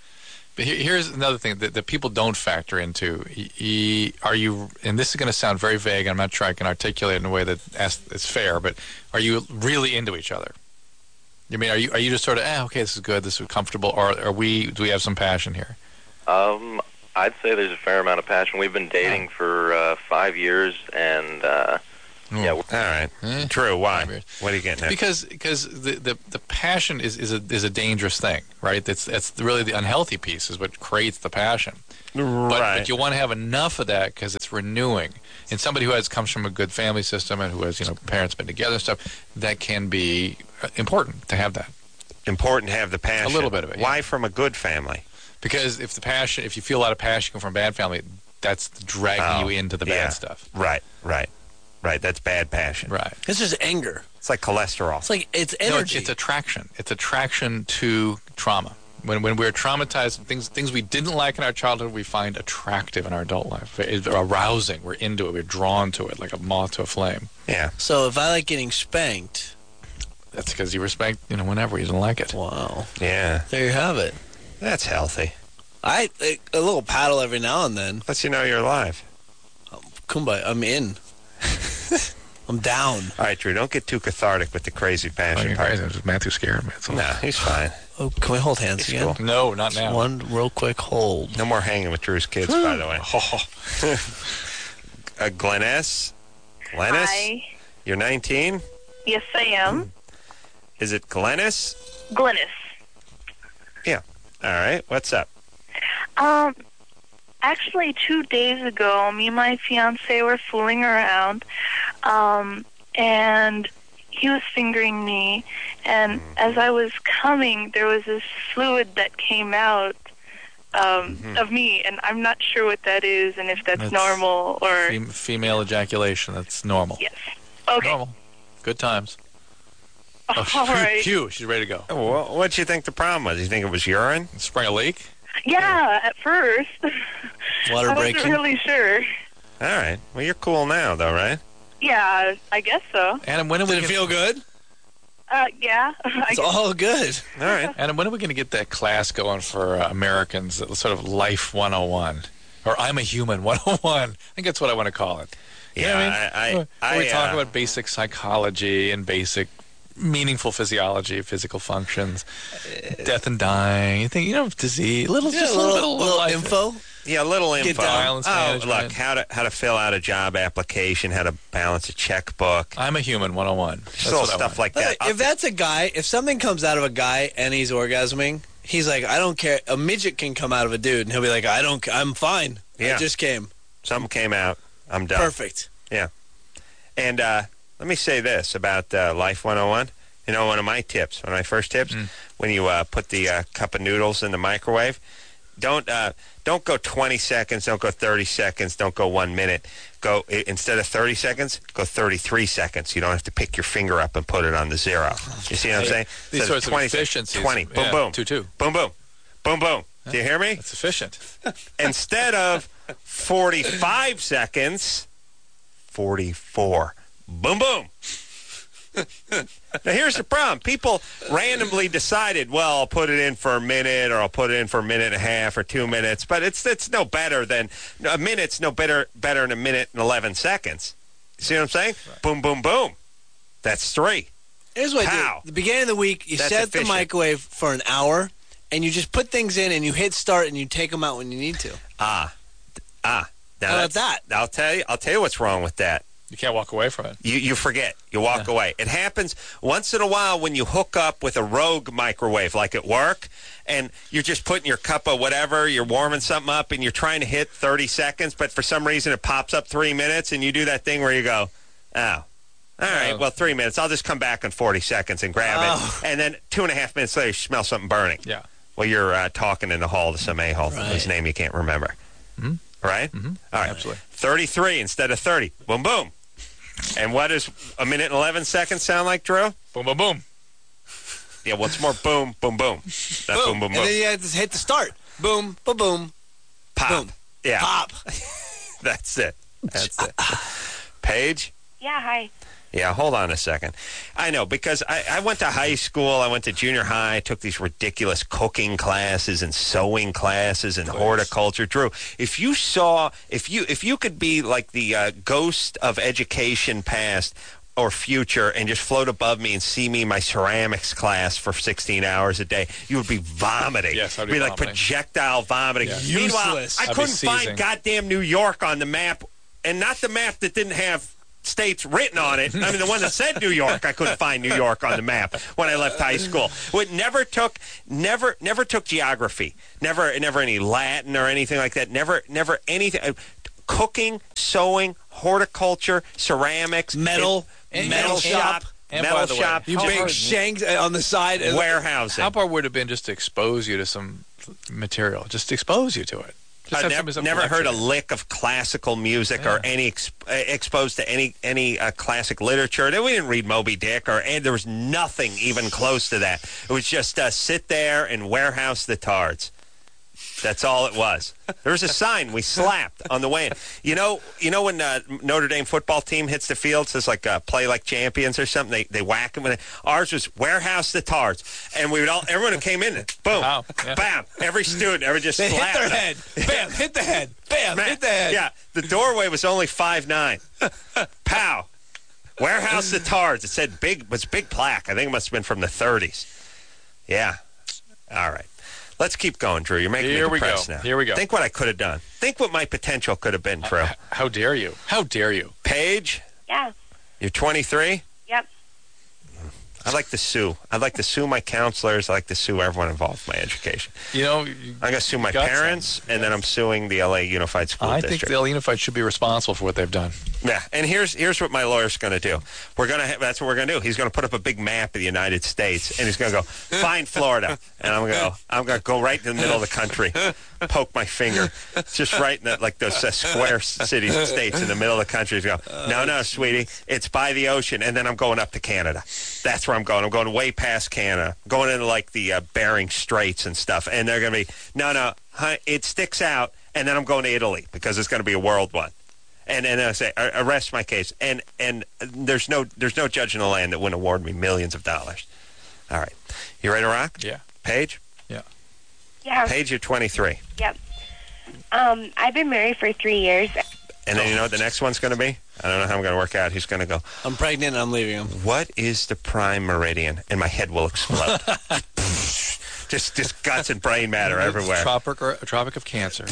Speaker 1: But here, here's another thing that, that people don't factor into. E, are you, and this is going to sound very vague, I'm not sure I can articulate it in a way that is fair, but are you really into each other? I mean, are you are you just sort of, eh, okay, this is good, this is comfortable, or are we, do we have some passion here?
Speaker 6: Um, I'd say there's a fair amount of passion. We've been dating oh. for uh, five years, and uh,
Speaker 2: mm. yeah. All right. Eh? True. Why? What are you getting at?
Speaker 1: Because because the, the, the passion is, is a is a dangerous thing, right? That's that's really the unhealthy piece is what creates the passion.
Speaker 2: Right.
Speaker 1: But, but you want to have enough of that because it's renewing. And somebody who has comes from a good family system and who has, you know, parents been together and stuff, that can be important to have that.
Speaker 2: Important to have the passion.
Speaker 1: A little bit of it.
Speaker 2: Why
Speaker 1: yeah.
Speaker 2: from a good family?
Speaker 1: Because if the passion, if you feel a lot of passion from a bad family, that's dragging
Speaker 2: oh,
Speaker 1: you into the
Speaker 2: yeah.
Speaker 1: bad stuff.
Speaker 2: Right, right, right. That's bad passion.
Speaker 1: Right.
Speaker 4: It's just anger.
Speaker 2: It's like cholesterol.
Speaker 4: It's like it's energy.
Speaker 1: No, it's, it's attraction. It's attraction to trauma. When when we're traumatized, things things we didn't like in our childhood, we find attractive in our adult life. It's arousing. We're into it. We're drawn to it, like a moth to a flame.
Speaker 2: Yeah.
Speaker 4: So if I like getting spanked,
Speaker 1: that's because you were spanked, you know, whenever you didn't like it.
Speaker 4: Wow.
Speaker 2: Yeah.
Speaker 4: There you have it.
Speaker 2: That's healthy.
Speaker 4: I a little paddle every now and then.
Speaker 2: Lets you know you're alive.
Speaker 4: Um, Kumbaya, I'm in. I'm down.
Speaker 2: All right, Drew, don't get too cathartic with the crazy passion
Speaker 1: oh,
Speaker 2: part.
Speaker 1: Crazy. Matthew scared me.
Speaker 2: No, he's fine.
Speaker 4: Oh, can we hold hands
Speaker 2: he's
Speaker 4: again?
Speaker 2: Cool.
Speaker 1: No, not now.
Speaker 4: One real quick hold.
Speaker 2: No more hanging with Drew's kids, by the way. uh, Glennis? Glennis?
Speaker 7: Hi.
Speaker 2: You're nineteen?
Speaker 7: Yes, I am.
Speaker 2: Is it Glennis?
Speaker 7: Glennis.
Speaker 2: Yeah. All right. What's up?
Speaker 7: Um, actually, two days ago, me and my fiance were fooling around, um, and he was fingering me, and as I was coming, there was this fluid that came out um, mm-hmm. of me, and I'm not sure what that is, and if that's, that's normal or...
Speaker 1: Fem- female ejaculation, that's normal.
Speaker 7: Yes. Okay.
Speaker 1: Normal. Good times.
Speaker 7: Oh, all right.
Speaker 1: Phew, she's ready to go.
Speaker 2: Well, what do you think the problem was? You think it was urine?
Speaker 1: Sprang a leak?
Speaker 7: Yeah, at first.
Speaker 4: Water
Speaker 7: I
Speaker 4: breaking?
Speaker 7: wasn't really sure.
Speaker 2: All right. Well, you're cool now, though, right?
Speaker 7: Yeah, I guess so.
Speaker 1: Adam, when are we
Speaker 4: Did it
Speaker 1: gonna...
Speaker 4: feel good?
Speaker 7: Uh, yeah.
Speaker 4: It's all good.
Speaker 2: All right.
Speaker 1: Adam, when are we going to get that class going for uh, Americans, that sort of Life one oh one? Or I'm a Human one oh one? I think that's what I want to call it. You
Speaker 2: yeah,
Speaker 1: know what I mean?
Speaker 2: I... I,
Speaker 1: Where
Speaker 2: I
Speaker 1: we talk
Speaker 2: uh,
Speaker 1: about basic psychology and basic meaningful physiology, physical functions, death and dying, you think, you know, disease, little,
Speaker 4: yeah,
Speaker 1: just a
Speaker 4: little,
Speaker 1: little,
Speaker 4: little,
Speaker 1: life.
Speaker 4: info.
Speaker 2: Yeah, a little
Speaker 4: Get
Speaker 2: info.
Speaker 1: Violence
Speaker 2: oh,
Speaker 1: management.
Speaker 2: look, how to how to fill out a job application, how to balance a checkbook.
Speaker 1: I'm a Human one oh one. That's
Speaker 2: Just little
Speaker 1: what I
Speaker 2: stuff
Speaker 1: want.
Speaker 2: like that.
Speaker 4: If that's a guy, if something comes out of a guy and he's orgasming, he's like, I don't care. A midget can come out of a dude, and he'll be like, I don't, I'm fine.
Speaker 2: Yeah.
Speaker 4: I just came.
Speaker 2: Something came out. I'm done.
Speaker 4: Perfect.
Speaker 2: Yeah. And uh, let me say this about uh, Life one oh one. You know, one of my tips, one of my first tips,
Speaker 1: Mm.
Speaker 2: when you uh, put the uh, cup of noodles in the microwave, don't uh, don't go twenty seconds, don't go thirty seconds, don't go one minute. Go i- instead of thirty seconds, go thirty-three seconds. You don't have to pick your finger up and put it on the zero. You see what I'm saying?
Speaker 1: These
Speaker 2: Instead of
Speaker 1: sorts of
Speaker 2: twenty
Speaker 1: efficiencies.
Speaker 2: twenty, boom,
Speaker 1: Yeah,
Speaker 2: boom,
Speaker 1: two, two.
Speaker 2: boom, boom, boom, boom. Do you hear me?
Speaker 1: That's efficient.
Speaker 2: Instead of forty-five seconds, forty-four. Boom, boom. Now, here's the problem. People randomly decided, well, I'll put it in for a minute, or I'll put it in for a minute and a half or two minutes, but it's it's no better than, a minute's no better, better than a minute and eleven seconds. You see what I'm saying? Right. Boom, boom, boom. That's three.
Speaker 4: Here's what I
Speaker 2: Pow.
Speaker 4: do. At the beginning of the week, you
Speaker 2: That's
Speaker 4: set
Speaker 2: efficient.
Speaker 4: the microwave for an hour, and you just put things in, and you hit start, and you take them out when you need to.
Speaker 2: Ah. Ah. Now
Speaker 4: How about
Speaker 2: that's-
Speaker 4: that?
Speaker 2: I'll tell you, I'll tell you what's wrong with that.
Speaker 1: You can't walk away from it.
Speaker 2: You you forget. You walk
Speaker 1: Yeah.
Speaker 2: away. It happens once in a while when you hook up with a rogue microwave, like at work, and you're just putting your cup of whatever, you're warming something up, and you're trying to hit thirty seconds, but for some reason it pops up three minutes, and you do that thing where you go, oh, all right,
Speaker 1: Oh.
Speaker 2: well, three minutes. I'll just come back in forty seconds and grab
Speaker 4: Oh.
Speaker 2: it. And then two and a half minutes later, you smell something burning.
Speaker 1: Yeah.
Speaker 2: Well, you're uh, talking in the hall to some a-hole
Speaker 4: Right.
Speaker 2: whose name you can't remember.
Speaker 1: Mhm.
Speaker 2: Right?
Speaker 1: Mm-hmm.
Speaker 2: All right.
Speaker 1: Absolutely.
Speaker 2: thirty-three instead of thirty. Boom, boom. And what does a minute and eleven seconds sound like, Drew?
Speaker 1: Boom, boom, boom.
Speaker 2: Yeah, what's more boom, boom, boom. Not boom, boom, boom.
Speaker 4: And then you have to hit the start. Boom, boom, boom,
Speaker 2: Pop.
Speaker 4: boom.
Speaker 2: Yeah,
Speaker 4: Pop.
Speaker 2: that's it. That's it. Paige,
Speaker 7: Yeah, hi.
Speaker 2: Yeah, hold on a second. I know, because I, I went to high school, I went to junior high, I took these ridiculous cooking classes and sewing classes and horticulture. Drew, if you saw, if you if you could be like the uh, ghost of education past or future and just float above me and see me in my ceramics class for sixteen hours a day, you would be vomiting.
Speaker 1: Yes, I'd be,
Speaker 2: be like
Speaker 1: vomiting.
Speaker 2: projectable vomiting.
Speaker 1: Yeah.
Speaker 2: Meanwhile,
Speaker 4: Useless.
Speaker 2: I
Speaker 1: I'd be
Speaker 2: couldn't
Speaker 1: seizing.
Speaker 2: find goddamn New York on the map, and not the map that didn't have states written on it. I mean, the one that said New York, I couldn't find New York on the map when I left high school. It never took, never, never took geography. Never, never any Latin or anything like that. Never, never anything. Uh, cooking, sewing, horticulture, ceramics,
Speaker 4: Metal,
Speaker 2: it-
Speaker 4: metal
Speaker 2: metal
Speaker 4: shop.
Speaker 2: shop,
Speaker 1: And
Speaker 2: metal
Speaker 1: by the way,
Speaker 2: shop,
Speaker 1: you
Speaker 4: Big
Speaker 1: hard-
Speaker 4: shanks on the side. and-
Speaker 2: warehousing.
Speaker 1: How far would it have been just to expose you to some material? Just expose you to it. Just
Speaker 2: I've
Speaker 1: have
Speaker 2: nev-
Speaker 1: some- some
Speaker 2: never heard a
Speaker 1: lecture.
Speaker 2: lick of classical music or
Speaker 1: Yeah.
Speaker 2: any ex- uh, exposed to any any uh, classic literature. We didn't read Moby Dick, or and there was nothing even close to that. It was just uh, sit there and warehouse the tards. That's all it was. There was a sign we slapped on the way in. You know, you know when uh, Notre Dame football team hits the field, says like uh, "play like champions" or something. They they whack them. And ours was warehouse the tards, and we would all everyone who came in, boom,
Speaker 1: Wow, yeah.
Speaker 2: bam. Every student ever just
Speaker 4: They hit
Speaker 2: slapped
Speaker 4: their
Speaker 2: them.
Speaker 4: head. Bam, hit the head. Bam,
Speaker 2: Man,
Speaker 4: hit the head.
Speaker 2: Yeah, the doorway was only five nine. Pow. Warehouse the Tards. It said big, was big plaque. I think it must have been from the thirties. Yeah. All right. Let's keep going, Drew. You're making
Speaker 1: Here
Speaker 2: me
Speaker 1: we
Speaker 2: depressed
Speaker 1: go.
Speaker 2: now.
Speaker 1: Here we go.
Speaker 2: Think what I could have done. Think what my potential could have been, Drew.
Speaker 1: Uh, how dare you? How dare you?
Speaker 2: Paige,
Speaker 3: Yeah.
Speaker 2: you're twenty-three?
Speaker 3: Yep.
Speaker 2: I'd like to sue. I'd like to sue my counselors. I'd like to sue everyone involved in my education.
Speaker 1: You know,
Speaker 2: I'm going to sue my
Speaker 1: got
Speaker 2: parents,
Speaker 1: some.
Speaker 2: and then I'm suing the L A Unified School
Speaker 1: I
Speaker 2: District.
Speaker 1: think the L A Unified should be responsible for what they've done.
Speaker 2: Yeah, and here's here's what my lawyer's going to do. We're going to ha- that's what we're going to do. He's going to put up a big map of the United States, and he's going to go find Florida, and I'm going to go I'm going to go right in the middle of the country, poke my finger, just right in the, like those uh, square cities and states in the middle of the country. He's going, no, no, sweetie, it's by the ocean, and then I'm going up to Canada. That's where I'm going. I'm going way past Canada, going into like the uh, Bering Straits and stuff, and they're going to be no, no, huh, it sticks out, and then I'm going to Italy because it's going to be a world one. And and I say ar- arrest my case, and and there's no there's no judge in the land that wouldn't award me millions of dollars. All right, you ready to rock?
Speaker 1: Yeah.
Speaker 2: Paige,
Speaker 1: Yeah.
Speaker 3: Yeah.
Speaker 2: Paige, you're twenty-three,
Speaker 3: Yep. Um, I've been married for three years.
Speaker 2: and then you know what the next one's going to be? I don't know how I'm going to work out. He's going to go,
Speaker 4: I'm pregnant and I'm leaving him.
Speaker 2: what is the prime meridian? And my head will explode. just just guts and brain matter everywhere,
Speaker 1: Tropic or a tropic of cancer.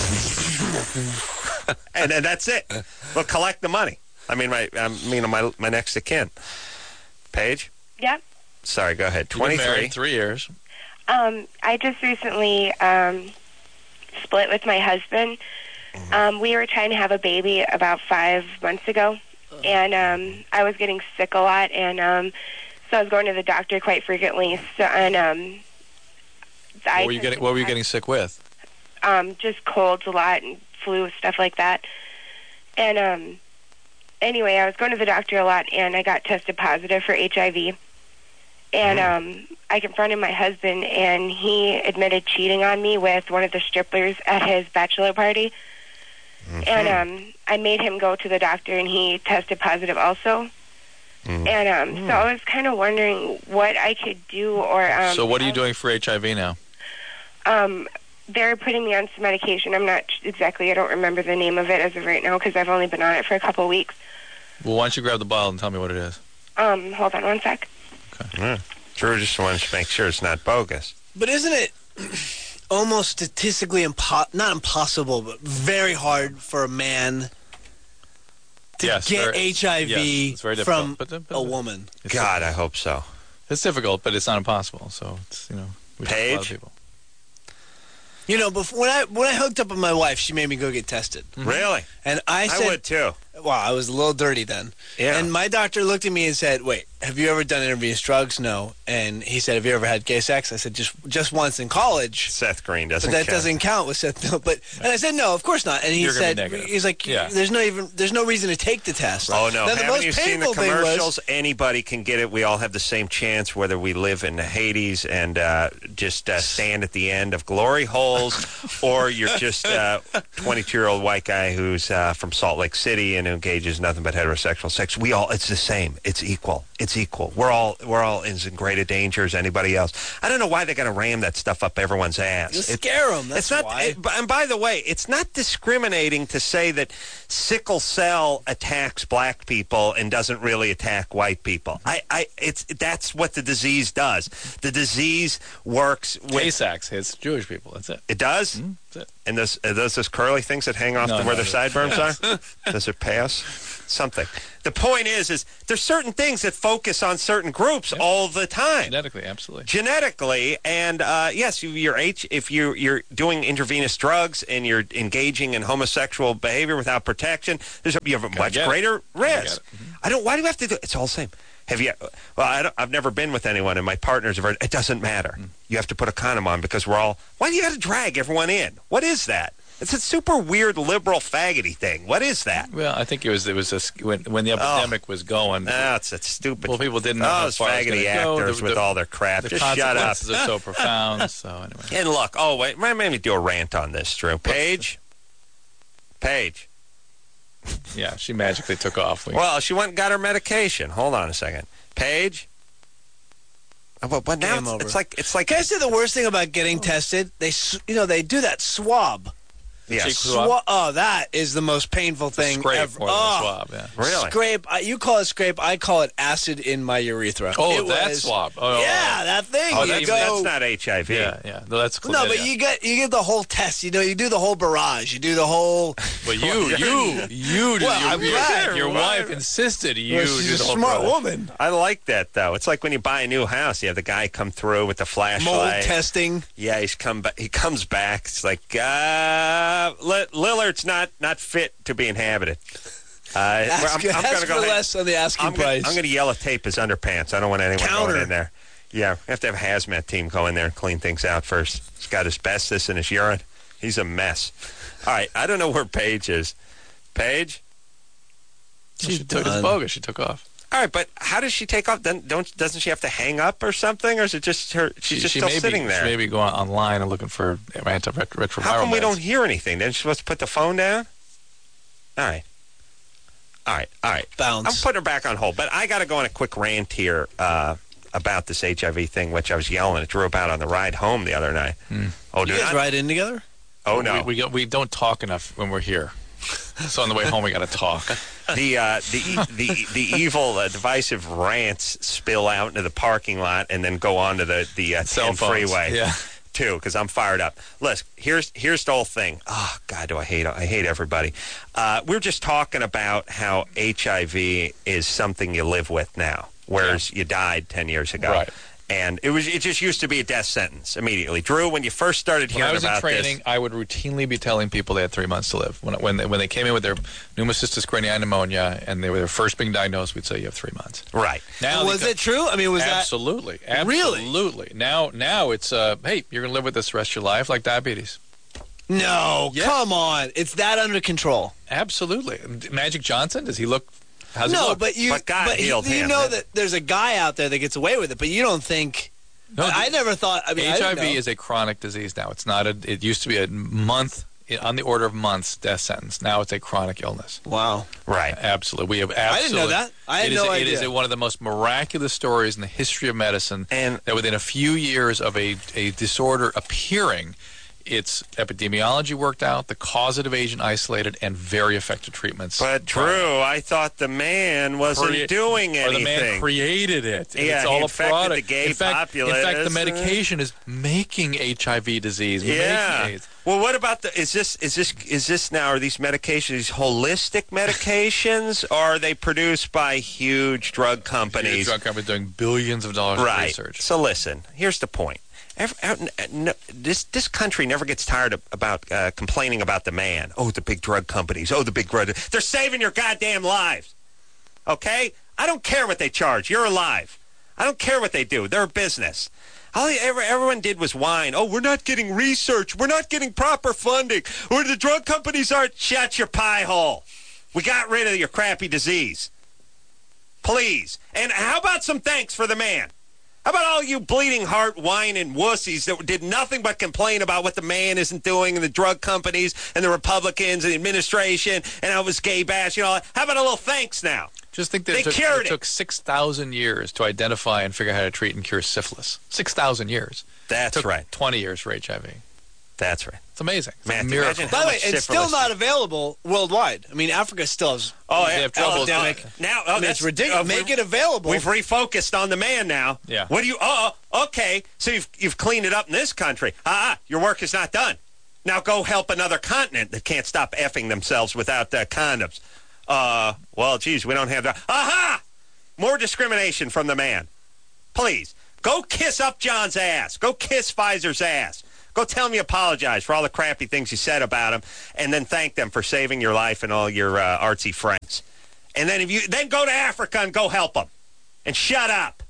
Speaker 2: and then that's it. We'll collect the money. I mean, my I mean my my next of kin. Paige,
Speaker 3: Yep.
Speaker 2: sorry, go ahead.
Speaker 1: You've been
Speaker 2: twenty-three.
Speaker 1: married three years.
Speaker 3: Um, I just recently um, split with my husband. Um, we were trying to have a baby about five months ago, and um, I was getting sick a lot, and um, so I was going to the doctor quite frequently. So, and um, I
Speaker 1: What were you getting? What were you getting sick with?
Speaker 3: um, just colds a lot and flu, stuff like that. And um, anyway, I was going to the doctor a lot, and I got tested positive for H I V. And um, I confronted my husband, and he admitted cheating on me with one of the strippers at his bachelor party. And um, I made him go to the doctor, and he tested positive also. And um, so I was kind of wondering what I could do, or um,
Speaker 1: So what are you
Speaker 3: how-
Speaker 1: doing for H I V now?
Speaker 3: Um, they're putting me on some medication. I'm not exactly, I don't remember the name of it as of right now because I've only been on it for a couple of weeks.
Speaker 1: Well, why don't you grab the bottle and tell me what it is?
Speaker 3: Um, hold on one sec.
Speaker 2: Yeah. Drew just wants to make sure it's not bogus.
Speaker 4: But isn't it almost statistically impo- not impossible, but very hard for a man to
Speaker 1: Yes,
Speaker 4: get
Speaker 1: very-
Speaker 4: H I V
Speaker 1: yes, it's very
Speaker 4: from
Speaker 1: difficult. But, uh, but,
Speaker 4: a
Speaker 1: uh,
Speaker 4: woman?
Speaker 1: It's
Speaker 2: God, I hope so.
Speaker 1: It's difficult, but it's not impossible. So it's, you know, we talk to a lot of
Speaker 2: Paige?
Speaker 1: people.
Speaker 4: You know, before when I when I hooked up with my wife, she made me go get tested,
Speaker 2: Really?
Speaker 4: and I
Speaker 2: I
Speaker 4: said,
Speaker 2: would too.
Speaker 4: "Wow, I was a little dirty then."
Speaker 2: Yeah.
Speaker 4: And my doctor looked at me and said, "Wait, have you ever done intravenous drugs? No. And he said, have you ever had gay sex? I said, just just once in college.
Speaker 2: Seth Green doesn't
Speaker 4: But that
Speaker 2: count.
Speaker 4: doesn't count with Seth. No, but and I said, no, of course not. And he
Speaker 1: You're gonna be
Speaker 4: said,
Speaker 1: negative.
Speaker 4: he's like,
Speaker 1: Yeah.
Speaker 4: there's no even there's no reason to take the test.
Speaker 2: Oh, no.
Speaker 4: Now, the
Speaker 2: Haven't
Speaker 4: most
Speaker 2: you seen the
Speaker 4: painful thing was-
Speaker 2: commercials? Anybody can get it. We all have the same chance, whether we live in Hades and uh, just uh, stand at the end of glory holes, or you're just a twenty-two-year-old white guy who's uh, from Salt Lake City and engages in nothing but heterosexual sex. We all, it's the same. It's equal. It's equal. We're all we're all in as great a danger as anybody else. I don't know why they're going to ram that stuff up everyone's ass.
Speaker 4: You
Speaker 2: It-
Speaker 4: scare them. That's
Speaker 2: it's not,
Speaker 4: why.
Speaker 2: it- and by the way, it's not discriminating to say that sickle cell attacks black people and doesn't really attack white people. I, I, it's that's what the disease does. The disease works with.
Speaker 1: Tay-Sachs hits Jewish people. That's it.
Speaker 2: It does.
Speaker 1: Mm, that's it.
Speaker 2: And those are those those curly things that hang off
Speaker 1: No,
Speaker 2: to
Speaker 1: no,
Speaker 2: where their
Speaker 1: those-
Speaker 2: sideburns are? Does it pass? Something. The point is, is there's certain things that focus on certain groups
Speaker 1: Yeah.
Speaker 2: all the time.
Speaker 1: Genetically, absolutely.
Speaker 2: Genetically, and uh, yes, you, you're H, if you you're doing intravenous drugs and you're engaging in homosexual behavior without protection, there's a, you have a much
Speaker 1: get it.
Speaker 2: greater
Speaker 1: Gotta
Speaker 2: risk.
Speaker 1: get it. Mhm.
Speaker 2: I don't. Why do we have to do? It's all the same. Have you? Well, I don't, I've never been with anyone, and my partners have. Heard, it doesn't matter.
Speaker 1: Mm.
Speaker 2: You have to put a condom on because we're all. Why do you got to drag everyone in? What is that? It's a super weird liberal faggoty thing. What is that?
Speaker 1: Well, I think it was it was a, s- when when the epidemic was going.
Speaker 2: No, it's it's stupid.
Speaker 1: Well, people didn't know
Speaker 2: Oh,
Speaker 1: how
Speaker 2: those
Speaker 1: far it was
Speaker 2: faggoty
Speaker 1: gonna go.
Speaker 2: actors
Speaker 1: The-
Speaker 2: with
Speaker 1: the-
Speaker 2: all their crap.
Speaker 1: The
Speaker 2: Just shut up.
Speaker 1: consequences are so profound. So anyway,
Speaker 2: And look, oh wait, let me do a rant on this, Drew. Paige, Paige.
Speaker 1: yeah, she magically took off. We,
Speaker 2: Well, she went and got her medication. Hold on a second, Paige. Oh, But, but now
Speaker 4: Game
Speaker 2: it's,
Speaker 4: over.
Speaker 2: it's like it's like
Speaker 4: Can I say the worst thing about getting tested? They, s- you know, they do that swab.
Speaker 2: yeah,
Speaker 1: cheek swab?
Speaker 4: Swa- oh, that is the most painful thing
Speaker 1: scrape
Speaker 4: ever.
Speaker 1: more than a
Speaker 4: oh,
Speaker 1: swab. Yeah.
Speaker 2: really.
Speaker 4: Scrape. I, you call it scrape. I call it acid in my urethra.
Speaker 1: Oh,
Speaker 4: It
Speaker 1: that
Speaker 4: was-
Speaker 1: swab. Oh,
Speaker 4: yeah, that thing.
Speaker 2: Oh,
Speaker 4: you
Speaker 2: that's,
Speaker 4: go.
Speaker 2: that's not H I V.
Speaker 1: Yeah, yeah. No, that's
Speaker 4: No, but
Speaker 1: chlamydia.
Speaker 4: you get you get the whole test. You know, you do the whole barrage. You do the whole.
Speaker 1: But you, you, you.
Speaker 4: Well,
Speaker 1: your,
Speaker 4: I'm
Speaker 1: your,
Speaker 4: glad.
Speaker 1: your
Speaker 2: Why-
Speaker 1: wife insisted you
Speaker 4: Well,
Speaker 1: do
Speaker 4: she's
Speaker 1: the
Speaker 4: a
Speaker 1: whole
Speaker 4: smart
Speaker 1: process.
Speaker 4: woman.
Speaker 2: I like that though. It's like when you buy a new house, you have the guy come through with the
Speaker 4: Mold
Speaker 2: flashlight.
Speaker 4: testing.
Speaker 2: Yeah, he's come ba- he comes back. It's like uh, Li- Lillard's not not fit to be inhabited. Uh,
Speaker 4: Ask,
Speaker 2: I'm, I'm
Speaker 4: ask
Speaker 2: gonna go
Speaker 4: for
Speaker 2: ahead-
Speaker 4: less on the asking
Speaker 2: I'm gonna,
Speaker 4: price.
Speaker 2: I'm gonna yellow tape his underpants. I don't want anyone
Speaker 4: Counter.
Speaker 2: going in there. Yeah, we have to have a hazmat team go in there and clean things out first. He's got asbestos in his urine. He's a mess. All right, I don't know where Paige is. Paige?
Speaker 1: She took
Speaker 4: done.
Speaker 1: it's bogus. She took off.
Speaker 2: All right, but how does she take off? Then don't doesn't she have to hang up or something, or is it just her? She's
Speaker 1: She,
Speaker 2: just
Speaker 1: she
Speaker 2: still
Speaker 1: may
Speaker 2: sitting
Speaker 1: be,
Speaker 2: there.
Speaker 1: She may be going online and looking for antiretroviral.
Speaker 2: How come we
Speaker 1: meds.
Speaker 2: don't hear anything? Then she's supposed to put the phone down? All right. All right. All right.
Speaker 4: Bounce.
Speaker 2: I'm putting her back on hold, but I got to go on a quick rant here uh, about this H I V thing, which I was yelling at Drew about on the ride home the other night.
Speaker 1: Hmm.
Speaker 2: Oh,
Speaker 4: you
Speaker 2: do
Speaker 4: guys
Speaker 2: not?
Speaker 4: ride in together?
Speaker 2: Oh, no.
Speaker 1: We, we, go- we don't talk enough when we're here. So on the way home, we got to talk.
Speaker 2: the uh, the the the evil, uh, divisive rants spill out into the parking lot and then go on to the the uh,
Speaker 1: Cell
Speaker 2: ten
Speaker 1: phones.
Speaker 2: freeway.
Speaker 1: Yeah.
Speaker 2: Too, because I'm fired up. Listen, here's here's the whole thing. Oh God, do I hate I hate everybody. Uh, we're just talking about how H I V is something you live with now, whereas you died ten years ago.
Speaker 1: Right.
Speaker 2: And it was it just used to be a death sentence immediately. Drew, when you first started
Speaker 1: When I
Speaker 2: hearing
Speaker 1: was in
Speaker 2: about
Speaker 1: training,
Speaker 2: this,
Speaker 1: I would routinely be telling people they had three months to live. When when they, when they came in with their pneumocystis cranii pneumonia and they were their first being diagnosed, we'd say you have three months.
Speaker 2: right?
Speaker 1: Now
Speaker 4: was
Speaker 1: they-
Speaker 4: it true? I mean, was that
Speaker 1: absolutely,
Speaker 4: Really?
Speaker 1: absolutely. Now now it's uh, hey, you're gonna live with this the rest of your life like diabetes.
Speaker 4: no?
Speaker 1: Yeah.
Speaker 4: Come on, it's that under control.
Speaker 1: Absolutely. Magic Johnson, does he look? How's he
Speaker 4: No,
Speaker 1: look?
Speaker 4: but you,
Speaker 2: But God
Speaker 4: you-
Speaker 2: healed
Speaker 4: you
Speaker 2: him.
Speaker 4: know that there's a guy out there that gets away with it, but you don't think.
Speaker 1: No,
Speaker 4: I, I never thought. I mean, I
Speaker 1: H I
Speaker 4: didn't
Speaker 1: V
Speaker 4: know.
Speaker 1: is a chronic disease now. It's not a. It used to be a month, on the order of months, death sentence. Now it's a chronic illness.
Speaker 4: Wow.
Speaker 2: Right.
Speaker 1: Absolutely, we have
Speaker 4: didn't
Speaker 1: absolutely.
Speaker 4: know that. I had
Speaker 1: it is,
Speaker 4: no
Speaker 1: It is
Speaker 4: idea.
Speaker 1: one of the most miraculous stories in the history of medicine.
Speaker 2: And-
Speaker 1: that within a few years of a a disorder appearing, its epidemiology worked out, the causative agent isolated, and very effective treatments.
Speaker 2: But Drew, I thought the man wasn't
Speaker 1: Crea-
Speaker 2: doing
Speaker 1: Or the man
Speaker 2: anything.
Speaker 1: created it. And
Speaker 2: Yeah,
Speaker 1: it's
Speaker 2: he
Speaker 1: all a
Speaker 2: infected
Speaker 1: product.
Speaker 2: the gay
Speaker 1: in fact,
Speaker 2: populace.
Speaker 1: In fact, the medication is making H I V disease.
Speaker 2: Yeah.
Speaker 1: Making AIDS.
Speaker 2: Well, what about the? Is this is this is this now? Are these medications these holistic medications, or are they produced by huge drug companies?
Speaker 1: Huge drug companies doing billions of dollars
Speaker 2: right.
Speaker 1: of research.
Speaker 2: So listen, here's the point. Every, uh, no, this this country never gets tired of, about uh, complaining about the man. Oh, the big drug companies. Oh, the big drug. They're saving your goddamn lives. Okay. I don't care what they charge. You're alive. I don't care what they do. They're a business. All everyone did was whine. Oh, we're not getting research. We're not getting proper funding. Or the drug companies aren't. Shut your pie hole. We got rid of your crappy disease. Please. And how about some thanks for the man? How about all you bleeding heart whining wussies that did nothing but complain about what the man isn't doing and the drug companies and the Republicans and the administration and how it was gay bash and all that? How about a little thanks now?
Speaker 1: Just think that
Speaker 2: They
Speaker 1: it took,
Speaker 2: cured
Speaker 1: it
Speaker 2: it.
Speaker 1: took six thousand years to identify and figure out how to treat and cure syphilis. six thousand years.
Speaker 2: That's
Speaker 1: Took
Speaker 2: right.
Speaker 1: twenty years for H I V.
Speaker 2: That's right.
Speaker 1: It's amazing. It's
Speaker 2: Man,
Speaker 1: a miracle.
Speaker 2: imagine
Speaker 4: By
Speaker 2: how
Speaker 4: the way,
Speaker 2: much
Speaker 4: it's still
Speaker 2: syphilis-
Speaker 4: not available worldwide. I mean, Africa still has.
Speaker 2: Oh,
Speaker 1: They
Speaker 2: yeah.
Speaker 1: have trouble-
Speaker 2: epidemic. now, oh,
Speaker 4: I mean,
Speaker 2: that's
Speaker 4: it's ridiculous.
Speaker 2: uh,
Speaker 4: Make
Speaker 2: we-
Speaker 4: it available.
Speaker 2: We've refocused on the man now.
Speaker 1: Yeah.
Speaker 2: What do you? Oh, okay. So you've you've cleaned it up in this country. Ah, uh-uh, your work is not done. Now go help another continent that can't stop effing themselves without uh, condoms. Uh, well, geez, we don't have that. Aha! More discrimination from the man. Please go kiss up John's ass. Go kiss Pfizer's ass. Go tell him you apologize for all the crappy things you said about him, and then thank them for saving your life and all your uh, artsy friends. And then if you then go to Africa and go help them, and shut up,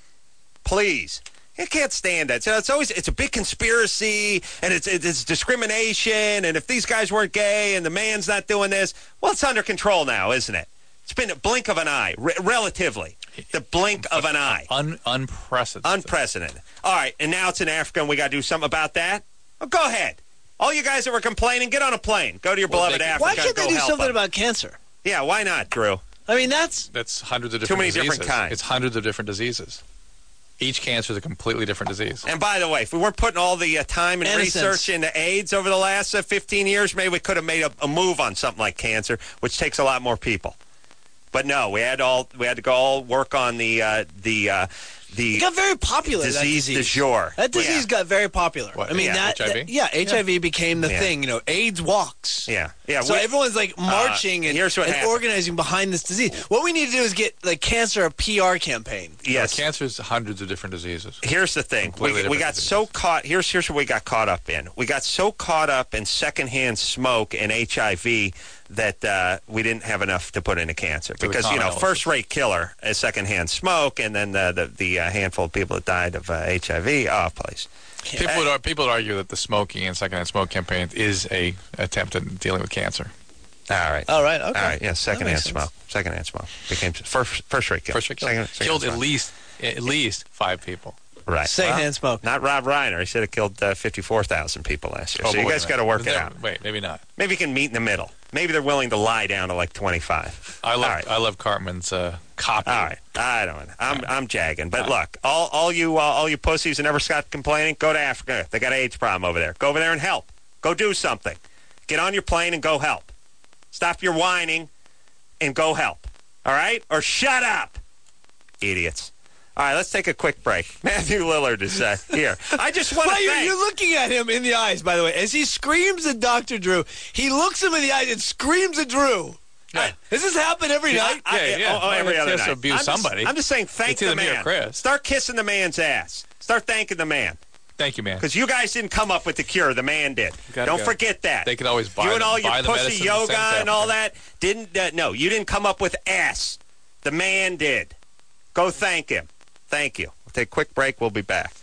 Speaker 2: please. I can't stand it. So it's always it's a big conspiracy, and it's it's discrimination. And if these guys weren't gay, and the man's not doing this, well, it's under control now, isn't it? It's been a blink of an eye, re- relatively, the blink of an eye.
Speaker 1: Un- unprecedented.
Speaker 2: Unprecedented. All right, and now it's in Africa, and we got to do something about that? Well, go ahead. All you guys that were complaining, get on a plane. Go to your
Speaker 1: Well,
Speaker 2: beloved
Speaker 1: they can-
Speaker 2: Africa.
Speaker 4: Why can't
Speaker 2: and
Speaker 4: they
Speaker 2: go
Speaker 4: do
Speaker 2: help
Speaker 4: something
Speaker 2: them.
Speaker 4: about cancer?
Speaker 2: Yeah, why not, Drew?
Speaker 4: I mean, that's
Speaker 1: That's hundreds of
Speaker 2: Too
Speaker 1: different
Speaker 2: many
Speaker 1: diseases.
Speaker 2: different kinds.
Speaker 1: It's hundreds of different diseases. Each cancer is a completely different disease.
Speaker 2: And by the way, if we weren't putting all the uh, time and
Speaker 4: Innocence.
Speaker 2: research into AIDS over the last uh, fifteen years, maybe we could have made a, a move on something like cancer, which takes a lot more people. But no, we had all we had to go all work on the uh, the uh, the
Speaker 4: it got very popular.
Speaker 2: disease,
Speaker 4: that disease
Speaker 2: du jour.
Speaker 4: That disease
Speaker 2: Yeah.
Speaker 4: got very popular.
Speaker 1: What,
Speaker 4: I mean,
Speaker 2: yeah,
Speaker 4: that,
Speaker 1: H I V?
Speaker 4: that- yeah, H I V became the
Speaker 2: Yeah.
Speaker 4: thing. You know, AIDS walks.
Speaker 2: Yeah, yeah.
Speaker 4: So
Speaker 2: we-
Speaker 4: everyone's like marching and,
Speaker 2: here's what
Speaker 4: and
Speaker 2: happened.
Speaker 4: organizing behind this disease. What we need to do is get like cancer a P R campaign.
Speaker 2: yes.
Speaker 1: Cancer is hundreds of different diseases.
Speaker 2: Here's the thing.
Speaker 1: Completely
Speaker 2: We, we
Speaker 1: different
Speaker 2: got so
Speaker 1: disease.
Speaker 2: caught. Here's here's what we got caught up in. We got so caught up in secondhand smoke and H I V that uh, we didn't have enough to put into cancer
Speaker 1: the
Speaker 2: because you know
Speaker 1: commonality.
Speaker 2: first-rate killer is secondhand smoke, and then the the, the uh, handful of people that died of uh, H I V. Oh, please.
Speaker 1: People would, ar- people would argue that the smoking and secondhand smoke campaign is a attempt at dealing with cancer.
Speaker 2: All right.
Speaker 4: All right. Okay.
Speaker 2: All right. Yeah. Secondhand
Speaker 4: makes sense.
Speaker 2: smoke. Secondhand smoke became first first-rate killer.
Speaker 1: First, killed,
Speaker 2: Second- second
Speaker 1: killed at
Speaker 2: smoke.
Speaker 1: least at least five people.
Speaker 2: Right.
Speaker 4: Secondhand smoke.
Speaker 2: Not Rob Reiner. He said it killed uh, fifty-four thousand people last year.
Speaker 1: Oh,
Speaker 2: so
Speaker 1: but
Speaker 2: you
Speaker 1: wait
Speaker 2: guys
Speaker 1: a
Speaker 2: got to
Speaker 1: minute.
Speaker 2: work
Speaker 1: But
Speaker 2: it
Speaker 1: then-
Speaker 2: out.
Speaker 1: Wait, maybe not.
Speaker 2: Maybe you can meet in the middle. Maybe they're willing to lie down to like twenty-five.
Speaker 1: I love
Speaker 2: All right.
Speaker 1: I love Cartman's uh, copy.
Speaker 2: All right, I don't. I'm I'm jagging, but look, all all you uh, all you pussies that never stop complaining, go to Africa. They got an AIDS problem over there. Go over there and help. Go do something. Get on your plane and go help. Stop your whining and go help. All right, or shut up, idiots. All right, let's take a quick break. Matthew Lillard is uh, here. I just want to
Speaker 4: Well, you're,
Speaker 2: thank.
Speaker 4: you're looking at him in the eyes, by the way, as he screams at Doctor Drew. He looks him in the eyes and screams at Drew.
Speaker 1: Yeah.
Speaker 4: Does this happen every night?
Speaker 2: I- I-
Speaker 1: Yeah, yeah.
Speaker 2: Oh, oh, every
Speaker 1: Well,
Speaker 2: other
Speaker 1: he has
Speaker 2: night.
Speaker 1: to abuse
Speaker 2: I'm just-
Speaker 1: somebody.
Speaker 2: I'm just saying, thank
Speaker 1: It's
Speaker 2: the
Speaker 1: either me or
Speaker 2: man.
Speaker 1: Chris.
Speaker 2: Start kissing the man's ass. Start thanking the man.
Speaker 1: Thank you, man.
Speaker 2: Because you guys didn't come up with the cure. The man did.
Speaker 1: Gotta
Speaker 2: Don't
Speaker 1: go.
Speaker 2: forget that.
Speaker 1: They could always buy
Speaker 2: You and
Speaker 1: the-
Speaker 2: all your
Speaker 1: buy the
Speaker 2: pussy
Speaker 1: medicine and
Speaker 2: yoga
Speaker 1: send to
Speaker 2: and all
Speaker 1: Africa.
Speaker 2: that. Didn't, uh, no, you didn't come up with S. The man did. Go thank him. Thank you. We'll take a quick break. We'll be back.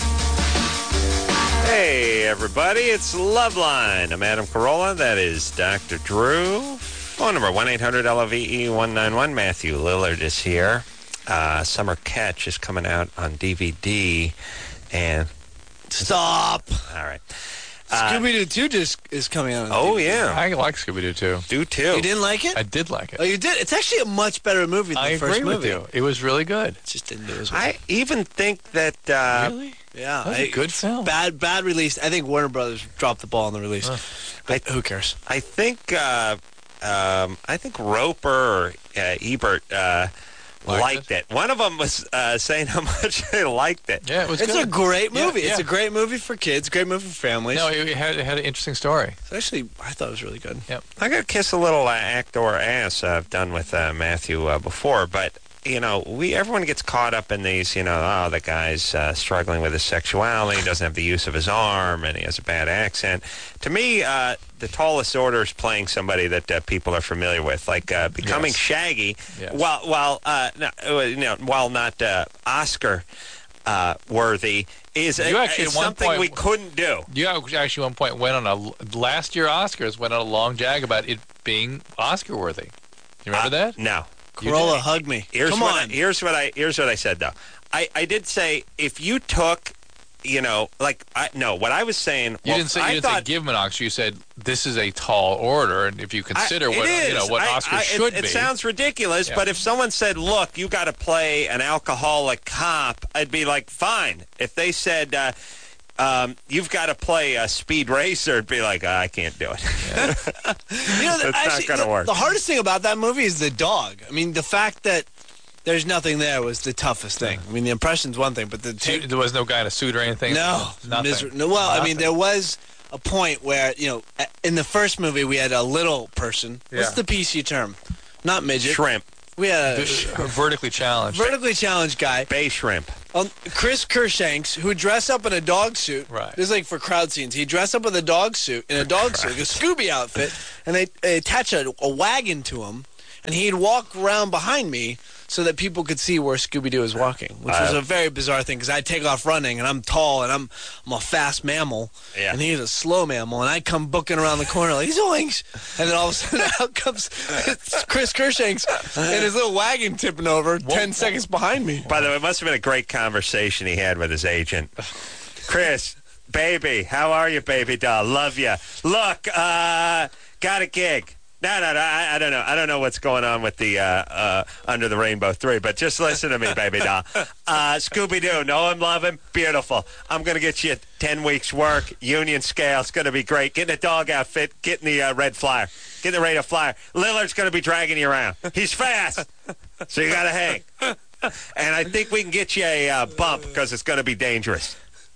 Speaker 2: Hey, everybody. It's Loveline. I'm Adam Carolla. That is Doctor Drew. Phone number one eight hundred L O V E one nine one. Matthew Lillard is here. Uh, Summer Catch is coming out on D V D. And,
Speaker 4: Stop.
Speaker 2: all right.
Speaker 4: Scooby-Doo two just is coming out. on
Speaker 2: Oh,
Speaker 4: D V D.
Speaker 2: yeah.
Speaker 1: I like Scooby-Doo too.
Speaker 2: Do too.
Speaker 4: You didn't like it?
Speaker 1: I did like
Speaker 4: Oh,
Speaker 1: it.
Speaker 4: you did? It's actually a much better movie than
Speaker 1: I
Speaker 4: the
Speaker 1: agree
Speaker 4: first
Speaker 1: with
Speaker 4: movie.
Speaker 1: you. It was really good.
Speaker 4: It just didn't do as well.
Speaker 2: I even think that uh,
Speaker 1: Really?
Speaker 4: yeah.
Speaker 1: That was
Speaker 4: I-
Speaker 1: a good film.
Speaker 4: Bad, bad release. I think Warner Brothers dropped the ball on the release. But who cares?
Speaker 2: I think uh, um, I think Roper or uh, Ebert uh,
Speaker 1: Liked
Speaker 2: liked it. One of them was uh, saying how much they liked it.
Speaker 1: Yeah, it was
Speaker 4: It's
Speaker 1: good.
Speaker 4: a great
Speaker 1: Yeah,
Speaker 4: movie. It's
Speaker 1: yeah.
Speaker 4: a great movie for kids. Great movie for families.
Speaker 1: No, it had, it had an interesting story.
Speaker 4: It's actually, I thought it was really good.
Speaker 2: I got to kiss a little uh, actor ass uh, I've done with uh, Matthew uh, before, but you know, we everyone gets caught up in these, you know, oh, the guy's uh, struggling with his sexuality, he doesn't have the use of his arm, and he has a bad accent. To me, uh, the tallest order is playing somebody that uh, people are familiar with, like uh, becoming
Speaker 1: Yes.
Speaker 2: Shaggy,
Speaker 1: Yes.
Speaker 2: while while uh, no, uh, you know, while not uh, Oscar uh, worthy, is,
Speaker 1: You
Speaker 2: uh,
Speaker 1: actually
Speaker 2: is
Speaker 1: at one
Speaker 2: something
Speaker 1: point-
Speaker 2: we couldn't do.
Speaker 1: You actually, one point, went on a last year Oscars went on a long jag about it being Oscar worthy. You remember
Speaker 2: Uh,
Speaker 1: that?
Speaker 2: No.
Speaker 1: You
Speaker 4: Corolla,
Speaker 1: did.
Speaker 4: hug me.
Speaker 2: Here's
Speaker 4: Come
Speaker 2: what
Speaker 4: on.
Speaker 2: I, here's what I here's what I said though. I, I did say if you took, you know, like I no, what I was saying.
Speaker 1: You
Speaker 2: well,
Speaker 1: didn't say you
Speaker 2: I
Speaker 1: didn't
Speaker 2: thought,
Speaker 1: say give him an Oscar. You said this is a tall order, and if you consider
Speaker 2: I, it
Speaker 1: what you know
Speaker 2: is.
Speaker 1: what
Speaker 2: I-
Speaker 1: Oscar
Speaker 2: I-
Speaker 1: should
Speaker 2: it,
Speaker 1: be,
Speaker 2: It sounds ridiculous,
Speaker 1: Yeah.
Speaker 2: but if someone said, "Look, you got to play an alcoholic cop," I'd be like, "Fine." If they said. Uh, Um, you've got to play a speed racer. It'd be like, oh, I can't do it.
Speaker 4: You know,
Speaker 2: That's
Speaker 4: actually,
Speaker 2: not going to
Speaker 4: the,
Speaker 2: work.
Speaker 4: the hardest thing about that movie is the dog. I mean, the fact that there's nothing there was the toughest thing. I mean, the impression's one thing, but the
Speaker 1: So you- there was no guy in a suit or anything.
Speaker 4: no,
Speaker 1: nothing.
Speaker 4: miser- no. Well, I mean,
Speaker 1: Nothing.
Speaker 4: there was a point where you know, a- in the first movie, we had a little person. What's
Speaker 1: Yeah.
Speaker 4: the P C term? Not midget.
Speaker 2: Shrimp.
Speaker 4: We had a sh-
Speaker 1: vertically challenged.
Speaker 4: vertically challenged guy.
Speaker 2: Bay shrimp.
Speaker 4: Um, Chris Kershanks, who dressed up in a dog suit.
Speaker 1: Right.
Speaker 4: This is like for crowd scenes. He dressed up with a dog suit, in a dog suit, a Scooby outfit, and they, they attach a, a wagon to him, and he'd walk around behind me so that people could see where Scooby-Doo is walking, which was
Speaker 2: Uh,
Speaker 4: a very bizarre thing, because I'd take off running, and I'm tall, and I'm I'm a fast mammal,
Speaker 2: Yeah.
Speaker 4: and he's a slow mammal, and I'd come booking around the corner like, zoinks! And then all of a sudden out comes Chris Kershanks and his little wagon tipping over ten seconds behind me.
Speaker 2: By the way, it must have been a great conversation he had with his agent. Chris, baby, how are you, baby doll? Love you. Look, uh, got a gig. No, no, no, I, I don't know. I don't know what's going on with the uh, uh, Under the Rainbow three, but just listen to me, baby doll. Uh, Scooby-Doo, know him, love him, beautiful. I'm going to get you ten weeks' work, union scale. It's going to be great. Getting a dog outfit, getting the uh, red flyer, getting the radar flyer. Lillard's going to be dragging you around. He's fast, so you got to hang. And I think we can get you a uh, bump because it's going to be dangerous.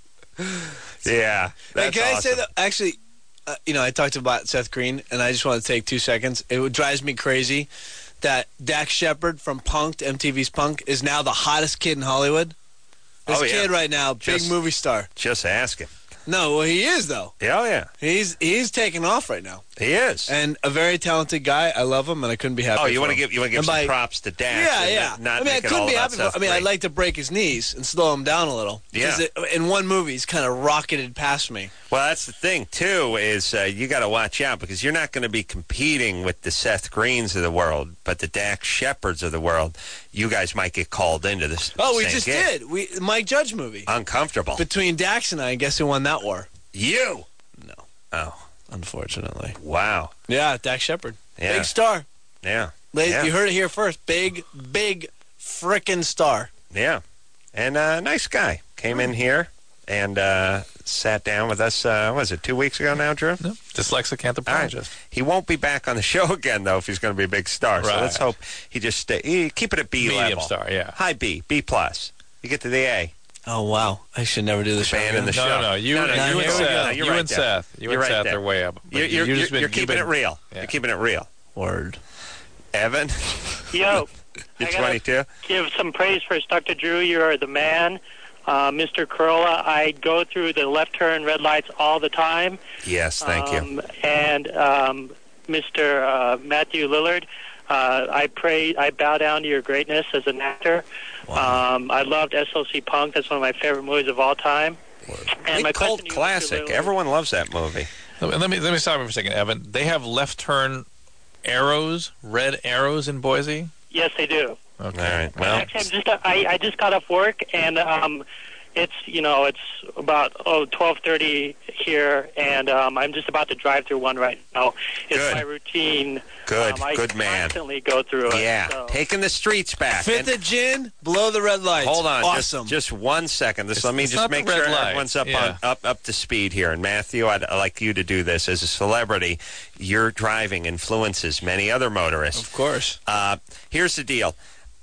Speaker 2: Yeah,
Speaker 4: Hey,
Speaker 2: that's
Speaker 4: can I
Speaker 2: awesome.
Speaker 4: say that? Actually, uh, you know, I talked about Seth Green, and I just want to take two seconds. It drives me crazy that Dax Shepard from Punk'd, M T V's Punk, is now the hottest kid in Hollywood. This
Speaker 2: Oh, yeah.
Speaker 4: kid right now, big
Speaker 2: Just-
Speaker 4: movie star.
Speaker 2: Just ask him.
Speaker 4: No, well, he is though.
Speaker 2: Yeah, oh, yeah,
Speaker 4: He's he's taking off right now,
Speaker 2: he is.
Speaker 4: and a very talented guy. I love him, and I couldn't be happier.
Speaker 2: Oh, you
Speaker 4: want
Speaker 2: to give you want to give
Speaker 4: And
Speaker 2: some
Speaker 4: by-
Speaker 2: props to Dax?
Speaker 4: Yeah,
Speaker 2: and
Speaker 4: yeah.
Speaker 2: Not, not
Speaker 4: I mean, I
Speaker 2: make it
Speaker 4: couldn't
Speaker 2: all
Speaker 4: be
Speaker 2: about
Speaker 4: happy. For,
Speaker 2: Seth
Speaker 4: I mean,
Speaker 2: Green.
Speaker 4: I'd like to break his knees and slow him down a little.
Speaker 2: Yeah.
Speaker 4: Because it- in one movie, he's kind of rocketed past me.
Speaker 2: Well, that's the thing too. Is uh, you got to watch out because you're not going to be competing with the Seth Greens of the world, but the Dax Shepards of the world. You guys might get called into this.
Speaker 4: Oh, we
Speaker 2: same
Speaker 4: just
Speaker 2: gig.
Speaker 4: did. We Mike Judge movie
Speaker 2: Uncomfortable.
Speaker 4: between Dax and I. Guess who won that war?
Speaker 2: you.
Speaker 4: No,
Speaker 2: Oh,
Speaker 4: unfortunately.
Speaker 2: wow.
Speaker 4: Yeah, Dax Shepard,
Speaker 2: Yeah.
Speaker 4: big star.
Speaker 2: Yeah.
Speaker 4: Ladies,
Speaker 2: Yeah.
Speaker 4: you heard it here first. Big, big, frickin' star.
Speaker 2: Yeah. And uh, nice guy came in here and uh, sat down with us. Uh, what was it two weeks ago now, Drew?
Speaker 1: No, dyslexic anthropologist.
Speaker 2: He won't be back on the show again, though, if he's going to be a big star. So
Speaker 1: Right.
Speaker 2: let's hope he just stay. He, keep it at B
Speaker 1: Medium
Speaker 2: level.
Speaker 1: star, yeah.
Speaker 2: High B, B plus. You get to the A.
Speaker 4: Oh wow, I should never do the show.
Speaker 2: Band in
Speaker 4: again.
Speaker 2: the
Speaker 1: No,
Speaker 2: show.
Speaker 1: no, no. You,
Speaker 2: No, no,
Speaker 1: you
Speaker 4: here
Speaker 1: and
Speaker 4: we go.
Speaker 1: Seth.
Speaker 2: No, you're
Speaker 1: you
Speaker 2: right
Speaker 1: and
Speaker 2: there.
Speaker 1: Seth. You
Speaker 2: You're
Speaker 1: and
Speaker 2: right
Speaker 1: Seth
Speaker 2: there.
Speaker 1: are way up. But
Speaker 2: You're, you're,
Speaker 1: you've
Speaker 2: you're,
Speaker 1: just been-
Speaker 2: you're
Speaker 1: you've
Speaker 2: keeping
Speaker 1: been-
Speaker 2: it real.
Speaker 1: Yeah.
Speaker 2: You're keeping it real.
Speaker 4: Word.
Speaker 2: Evan,
Speaker 8: Yo,
Speaker 2: you're
Speaker 8: I gotta
Speaker 2: twenty-two.
Speaker 8: give some praise first. Doctor Drew, you're the man. Uh, Mister Corolla, I go through the left turn red lights all the time.
Speaker 2: Yes, thank you.
Speaker 8: Um, and um, Mister Uh, Matthew Lillard, uh, I pray, I bow down to your greatness as an actor. Um, I loved S L C Punk. That's one of my favorite movies of all time. And my
Speaker 2: Big cult
Speaker 8: question to you, Mister
Speaker 2: classic.
Speaker 8: Lillard-
Speaker 2: Everyone loves that movie.
Speaker 1: Let me, let me let me stop you for a second, Evan. They have left turn arrows, red arrows in Boise.
Speaker 8: Yes, they do.
Speaker 1: Okay.
Speaker 2: All right. Well,
Speaker 8: Actually, I'm just I, I just got off work, and um, it's you know it's about oh twelve thirty here, and um, I'm just about to drive through one right now. It's
Speaker 2: Good.
Speaker 8: my routine.
Speaker 2: Good.
Speaker 8: Um, I
Speaker 2: Good man.
Speaker 8: constantly go through it.
Speaker 2: yeah,
Speaker 8: so.
Speaker 2: taking the streets back.
Speaker 4: Fifth
Speaker 2: And-
Speaker 4: of gin, below the red lights.
Speaker 2: Hold on,
Speaker 4: Awesome.
Speaker 2: just, just one second. This,
Speaker 1: It's-
Speaker 2: let me
Speaker 1: it's
Speaker 2: just
Speaker 1: not the
Speaker 2: make
Speaker 1: red
Speaker 2: sure
Speaker 1: lights,
Speaker 2: everyone's up
Speaker 1: yeah.
Speaker 2: on up up to speed here. And Matthew, I'd, I'd like you to do this as a celebrity. Your driving influences many other motorists.
Speaker 4: Of course.
Speaker 2: Uh, here's the deal.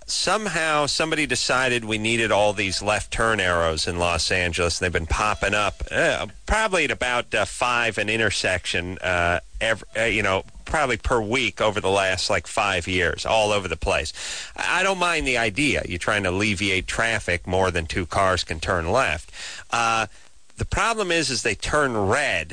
Speaker 2: somehow somebody decided we needed all these left turn arrows in Los Angeles. They've been popping up uh, probably at about uh, five an intersection, uh, every, uh, you know, probably per week over the last like five years, all over the place. I don't mind the idea. You're trying to alleviate traffic. More than two cars can turn left. Uh, the problem is, is they turn red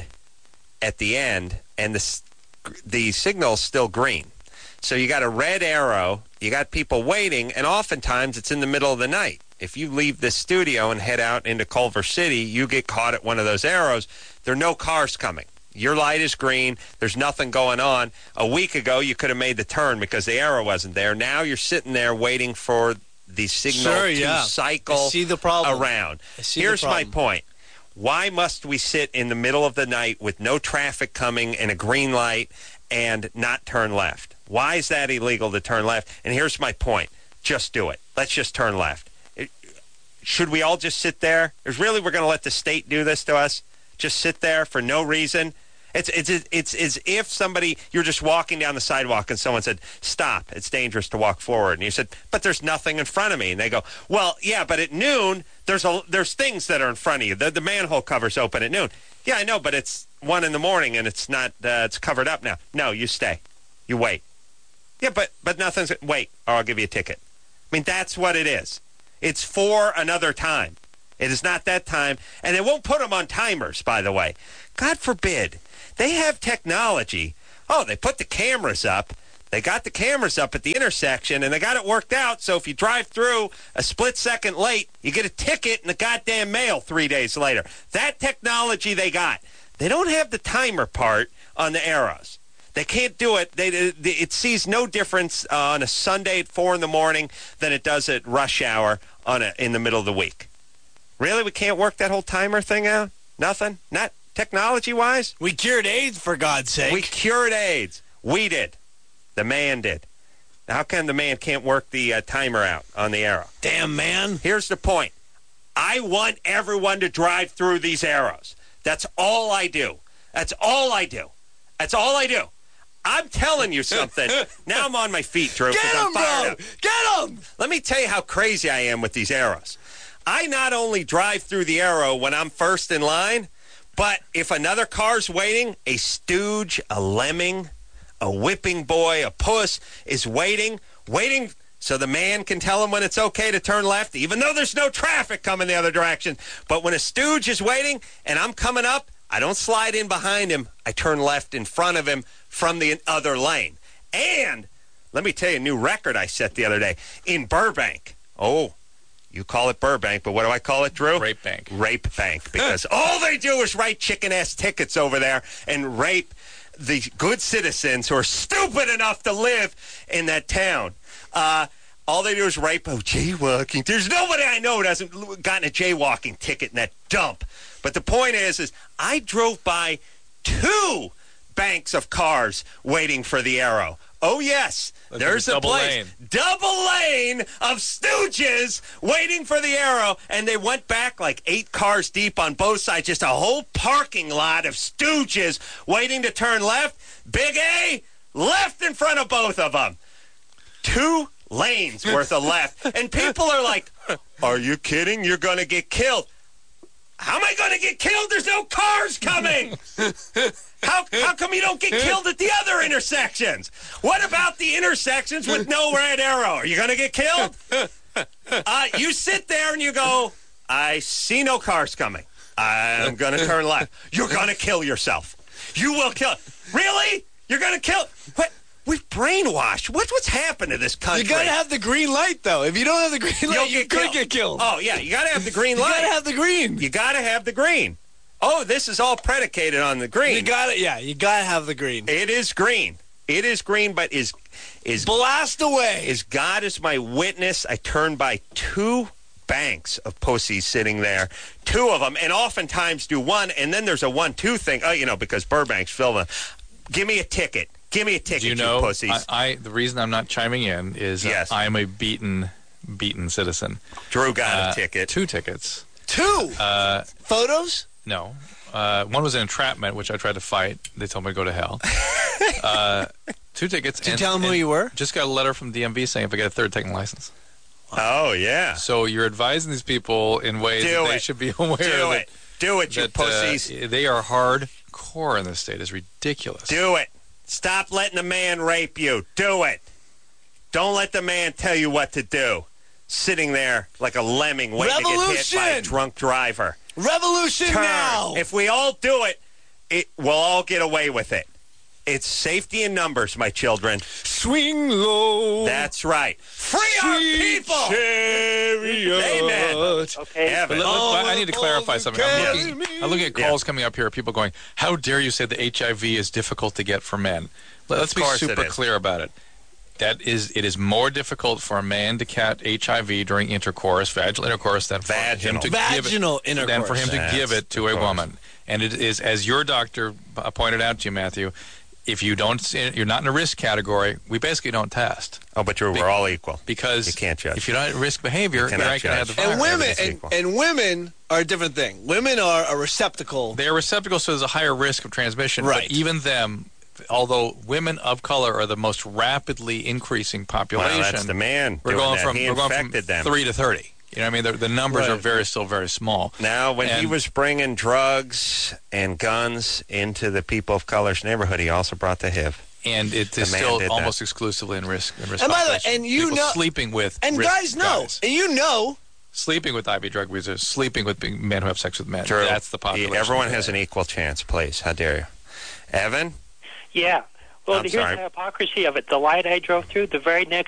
Speaker 2: at the end, and the the signal's still green. So you got a red arrow, you got people waiting, and oftentimes it's in the middle of the night. If you leave this studio and head out into Culver City, you get caught at one of those arrows. There are no cars coming. Your light is green. There's nothing going on. A week ago, you could have made the turn because the arrow wasn't there. Now you're sitting there waiting for the signal
Speaker 4: Sure,
Speaker 2: to
Speaker 4: yeah.
Speaker 2: cycle
Speaker 4: I see the problem.
Speaker 2: around.
Speaker 4: I see
Speaker 2: Here's
Speaker 4: the
Speaker 2: my
Speaker 4: problem.
Speaker 2: point. Why must we sit in the middle of the night with no traffic coming and a green light and not turn left? Why is that illegal to turn left? And here's my point. Just do it. Let's just turn left. It, should we all just sit there? Is really we're going to let the state do this to us? Just sit there for no reason? It's it's it's as if somebody, you're just walking down the sidewalk and someone said, stop, it's dangerous to walk forward. And you said, but there's nothing in front of me. And they go, well, yeah, but at noon, there's a, there's things that are in front of you. The, the manhole cover's open at noon. Yeah, I know, but it's one in the morning and it's not, uh, it's covered up now. No, you stay. You wait. Yeah, but, but nothing's, wait, or I'll give you a ticket. I mean, that's what it is. It's for another time. It is not that time. And they won't put them on timers, by the way. God forbid. They have technology. Oh, they put the cameras up. They got the cameras up at the intersection, and they got it worked out. So if you drive through a split second late, you get a ticket in the goddamn mail three days later. That technology they got. They don't have the timer part on the arrows. They can't do it. They, they, it sees no difference uh, on a Sunday at four in the morning than it does at rush hour on a, in the middle of the week. Really? We can't work that whole timer thing out? Nothing? Not technology-wise?
Speaker 4: We cured AIDS, for God's sake.
Speaker 2: We cured AIDS. We did. The man did. Now, how come the man can't work the uh, timer out on the arrow?
Speaker 4: Damn, man.
Speaker 2: Here's the point. I want everyone to drive through these arrows. That's all I do. That's all I do. That's all I do. I'm telling you something. Now I'm on my feet, Drew.
Speaker 4: Get
Speaker 2: 'cause
Speaker 4: him,
Speaker 2: I'm fired
Speaker 4: bro.
Speaker 2: up.
Speaker 4: Get him.
Speaker 2: Let me tell you how crazy I am with these arrows. I not only drive through the arrow when I'm first in line, but if another car's waiting, a stooge, a lemming, a whipping boy, a puss is waiting, waiting so the man can tell him when it's okay to turn left, even though there's no traffic coming the other direction. But when a stooge is waiting and I'm coming up, I don't slide in behind him. I turn left in front of him from the other lane. And let me tell you a new record I set the other day in Burbank. Oh, you call it Burbank, but what do I call it, Drew?
Speaker 1: Rape Bank.
Speaker 2: Rape Bank, because all they do is write chicken-ass tickets over there and rape the good citizens who are stupid enough to live in that town. Uh, all they do is rape, oh, jaywalking. There's nobody I know who hasn't gotten a jaywalking ticket in that dump. But the point is, is I drove by two banks of cars waiting for the arrow. Oh, yes,
Speaker 1: Like
Speaker 2: there's
Speaker 1: a
Speaker 2: a
Speaker 1: double
Speaker 2: place.
Speaker 1: lane.
Speaker 2: Double lane of stooges waiting for the arrow, and they went back like eight cars deep on both sides, just a whole parking lot of stooges waiting to turn left. Big A, left in front of both of them. Two lanes worth of left. And people are like, are you kidding? You're going to get killed. How am I going to get killed? There's no cars coming. How, how come you don't get killed at the other intersections? What about the intersections with no red arrow? Are you going to get killed? Uh, you sit there and you go, I see no cars coming. I'm going to turn left. You're going to kill yourself. You will kill. Really? You're going to kill. What? We've brainwashed. What's what's happened to this country?
Speaker 4: You gotta have the green light, though. If you don't have the green
Speaker 2: You'll
Speaker 4: light, you
Speaker 2: get
Speaker 4: could
Speaker 2: killed.
Speaker 4: get killed.
Speaker 2: Oh, yeah, you gotta have the green light.
Speaker 4: You gotta have the green.
Speaker 2: You gotta have the green. Oh, this is all predicated on the green.
Speaker 4: You gotta, yeah, you gotta have the green.
Speaker 2: It is green. It is green, but is is
Speaker 4: Blast away.
Speaker 2: is God is my witness. I turned by two banks of pussies sitting there, two of them, and oftentimes do one, and then there's a one-two thing. Oh, you know, because Burbank's filled with. Give me a ticket. Give me a ticket,
Speaker 1: Do you know,
Speaker 2: pussies.
Speaker 1: I, I the reason I'm not chiming in is uh,
Speaker 2: Yes.
Speaker 1: I'm a beaten, beaten citizen.
Speaker 2: Drew got
Speaker 1: Uh,
Speaker 2: a ticket.
Speaker 1: Two tickets.
Speaker 4: Two
Speaker 1: Uh,
Speaker 4: photos.
Speaker 1: no. Uh, one was an entrapment, which I tried to fight. They told me to go to hell. uh, two tickets.
Speaker 4: Did you
Speaker 1: and-
Speaker 4: tell them who
Speaker 1: and
Speaker 4: you were?
Speaker 1: Just got a letter from D M V saying if I get a third, taking license.
Speaker 2: Oh, yeah.
Speaker 1: So you're advising these people in ways
Speaker 2: Do
Speaker 1: that they
Speaker 2: it.
Speaker 1: should be aware
Speaker 2: Do
Speaker 1: that,
Speaker 2: it. Do it, you
Speaker 1: that,
Speaker 2: pussies.
Speaker 1: Uh, they are hardcore in this state. It's ridiculous.
Speaker 2: Do it. Stop letting the man rape you. Do it. Don't let the man tell you what to do. Sitting there like a lemming waiting to get hit by a
Speaker 4: Revolution!
Speaker 2: drunk driver.
Speaker 4: Revolution
Speaker 2: Turn.
Speaker 4: now!
Speaker 2: If we all do it, it, we'll all get away with it. It's safety in numbers, my children.
Speaker 4: Swing low.
Speaker 2: That's right. Free our people! Amen.
Speaker 8: Okay.
Speaker 2: Evan.
Speaker 1: But let- let- I need to clarify something. I'm looking, I'm looking at
Speaker 2: Yeah.
Speaker 1: calls coming up here. People going, "How dare you say that H I V is difficult to get for men?" Let- Let's
Speaker 2: Of
Speaker 1: be
Speaker 2: course it
Speaker 1: super
Speaker 2: is.
Speaker 1: clear about it. That is, it is more difficult for a man to catch H I V during intercourse, vaginal intercourse, than for
Speaker 2: Vaginal.
Speaker 1: him to give
Speaker 4: Vaginal
Speaker 1: it, than for him to
Speaker 2: intercourse.
Speaker 1: give it to
Speaker 2: Yes,
Speaker 1: a
Speaker 2: of course.
Speaker 1: woman. And it is, as your doctor uh, pointed out to you, Matthew, if you don't, you're not in a risk category. We basically don't test
Speaker 2: Oh, but you're, we're all equal.
Speaker 1: because
Speaker 2: You can't judge.
Speaker 1: if you're not at risk behavior, you
Speaker 2: cannot
Speaker 1: ain't going to have the
Speaker 2: judge.
Speaker 1: virus.
Speaker 4: And women
Speaker 2: Everything's
Speaker 4: and,
Speaker 2: equal.
Speaker 4: and women are a different thing. Women are a receptacle.
Speaker 1: They're receptacles, so there's a higher risk of transmission.
Speaker 4: Right.
Speaker 1: But even them, although women of color are the most rapidly increasing population,
Speaker 2: Well, that's the man
Speaker 1: we're
Speaker 2: doing
Speaker 1: going
Speaker 2: that.
Speaker 1: from
Speaker 2: He
Speaker 1: we're going from
Speaker 2: infected them.
Speaker 1: three to thirty. You know what I mean? The, the numbers
Speaker 4: Right.
Speaker 1: are very still very small.
Speaker 2: Now, when he
Speaker 1: And-
Speaker 2: was bringing drugs and guns into the people of color's neighborhood, he also brought the H I V.
Speaker 1: And it
Speaker 2: The
Speaker 1: is
Speaker 2: man
Speaker 1: still
Speaker 2: did that.
Speaker 1: almost exclusively in risk. In risk
Speaker 4: And by the way,
Speaker 1: population.
Speaker 4: and you
Speaker 1: People
Speaker 4: know-
Speaker 1: sleeping with
Speaker 4: And
Speaker 1: risk
Speaker 4: guys know.
Speaker 1: guys.
Speaker 4: And you know.
Speaker 1: Sleeping with I V drug users, sleeping with being- men who have sex with men.
Speaker 2: True.
Speaker 1: That's the population.
Speaker 2: Everyone has an equal chance, please. How dare you? Evan?
Speaker 8: Yeah. Well,
Speaker 2: I'm
Speaker 8: here's
Speaker 2: sorry.
Speaker 8: the hypocrisy of it. The light I drove through, the very next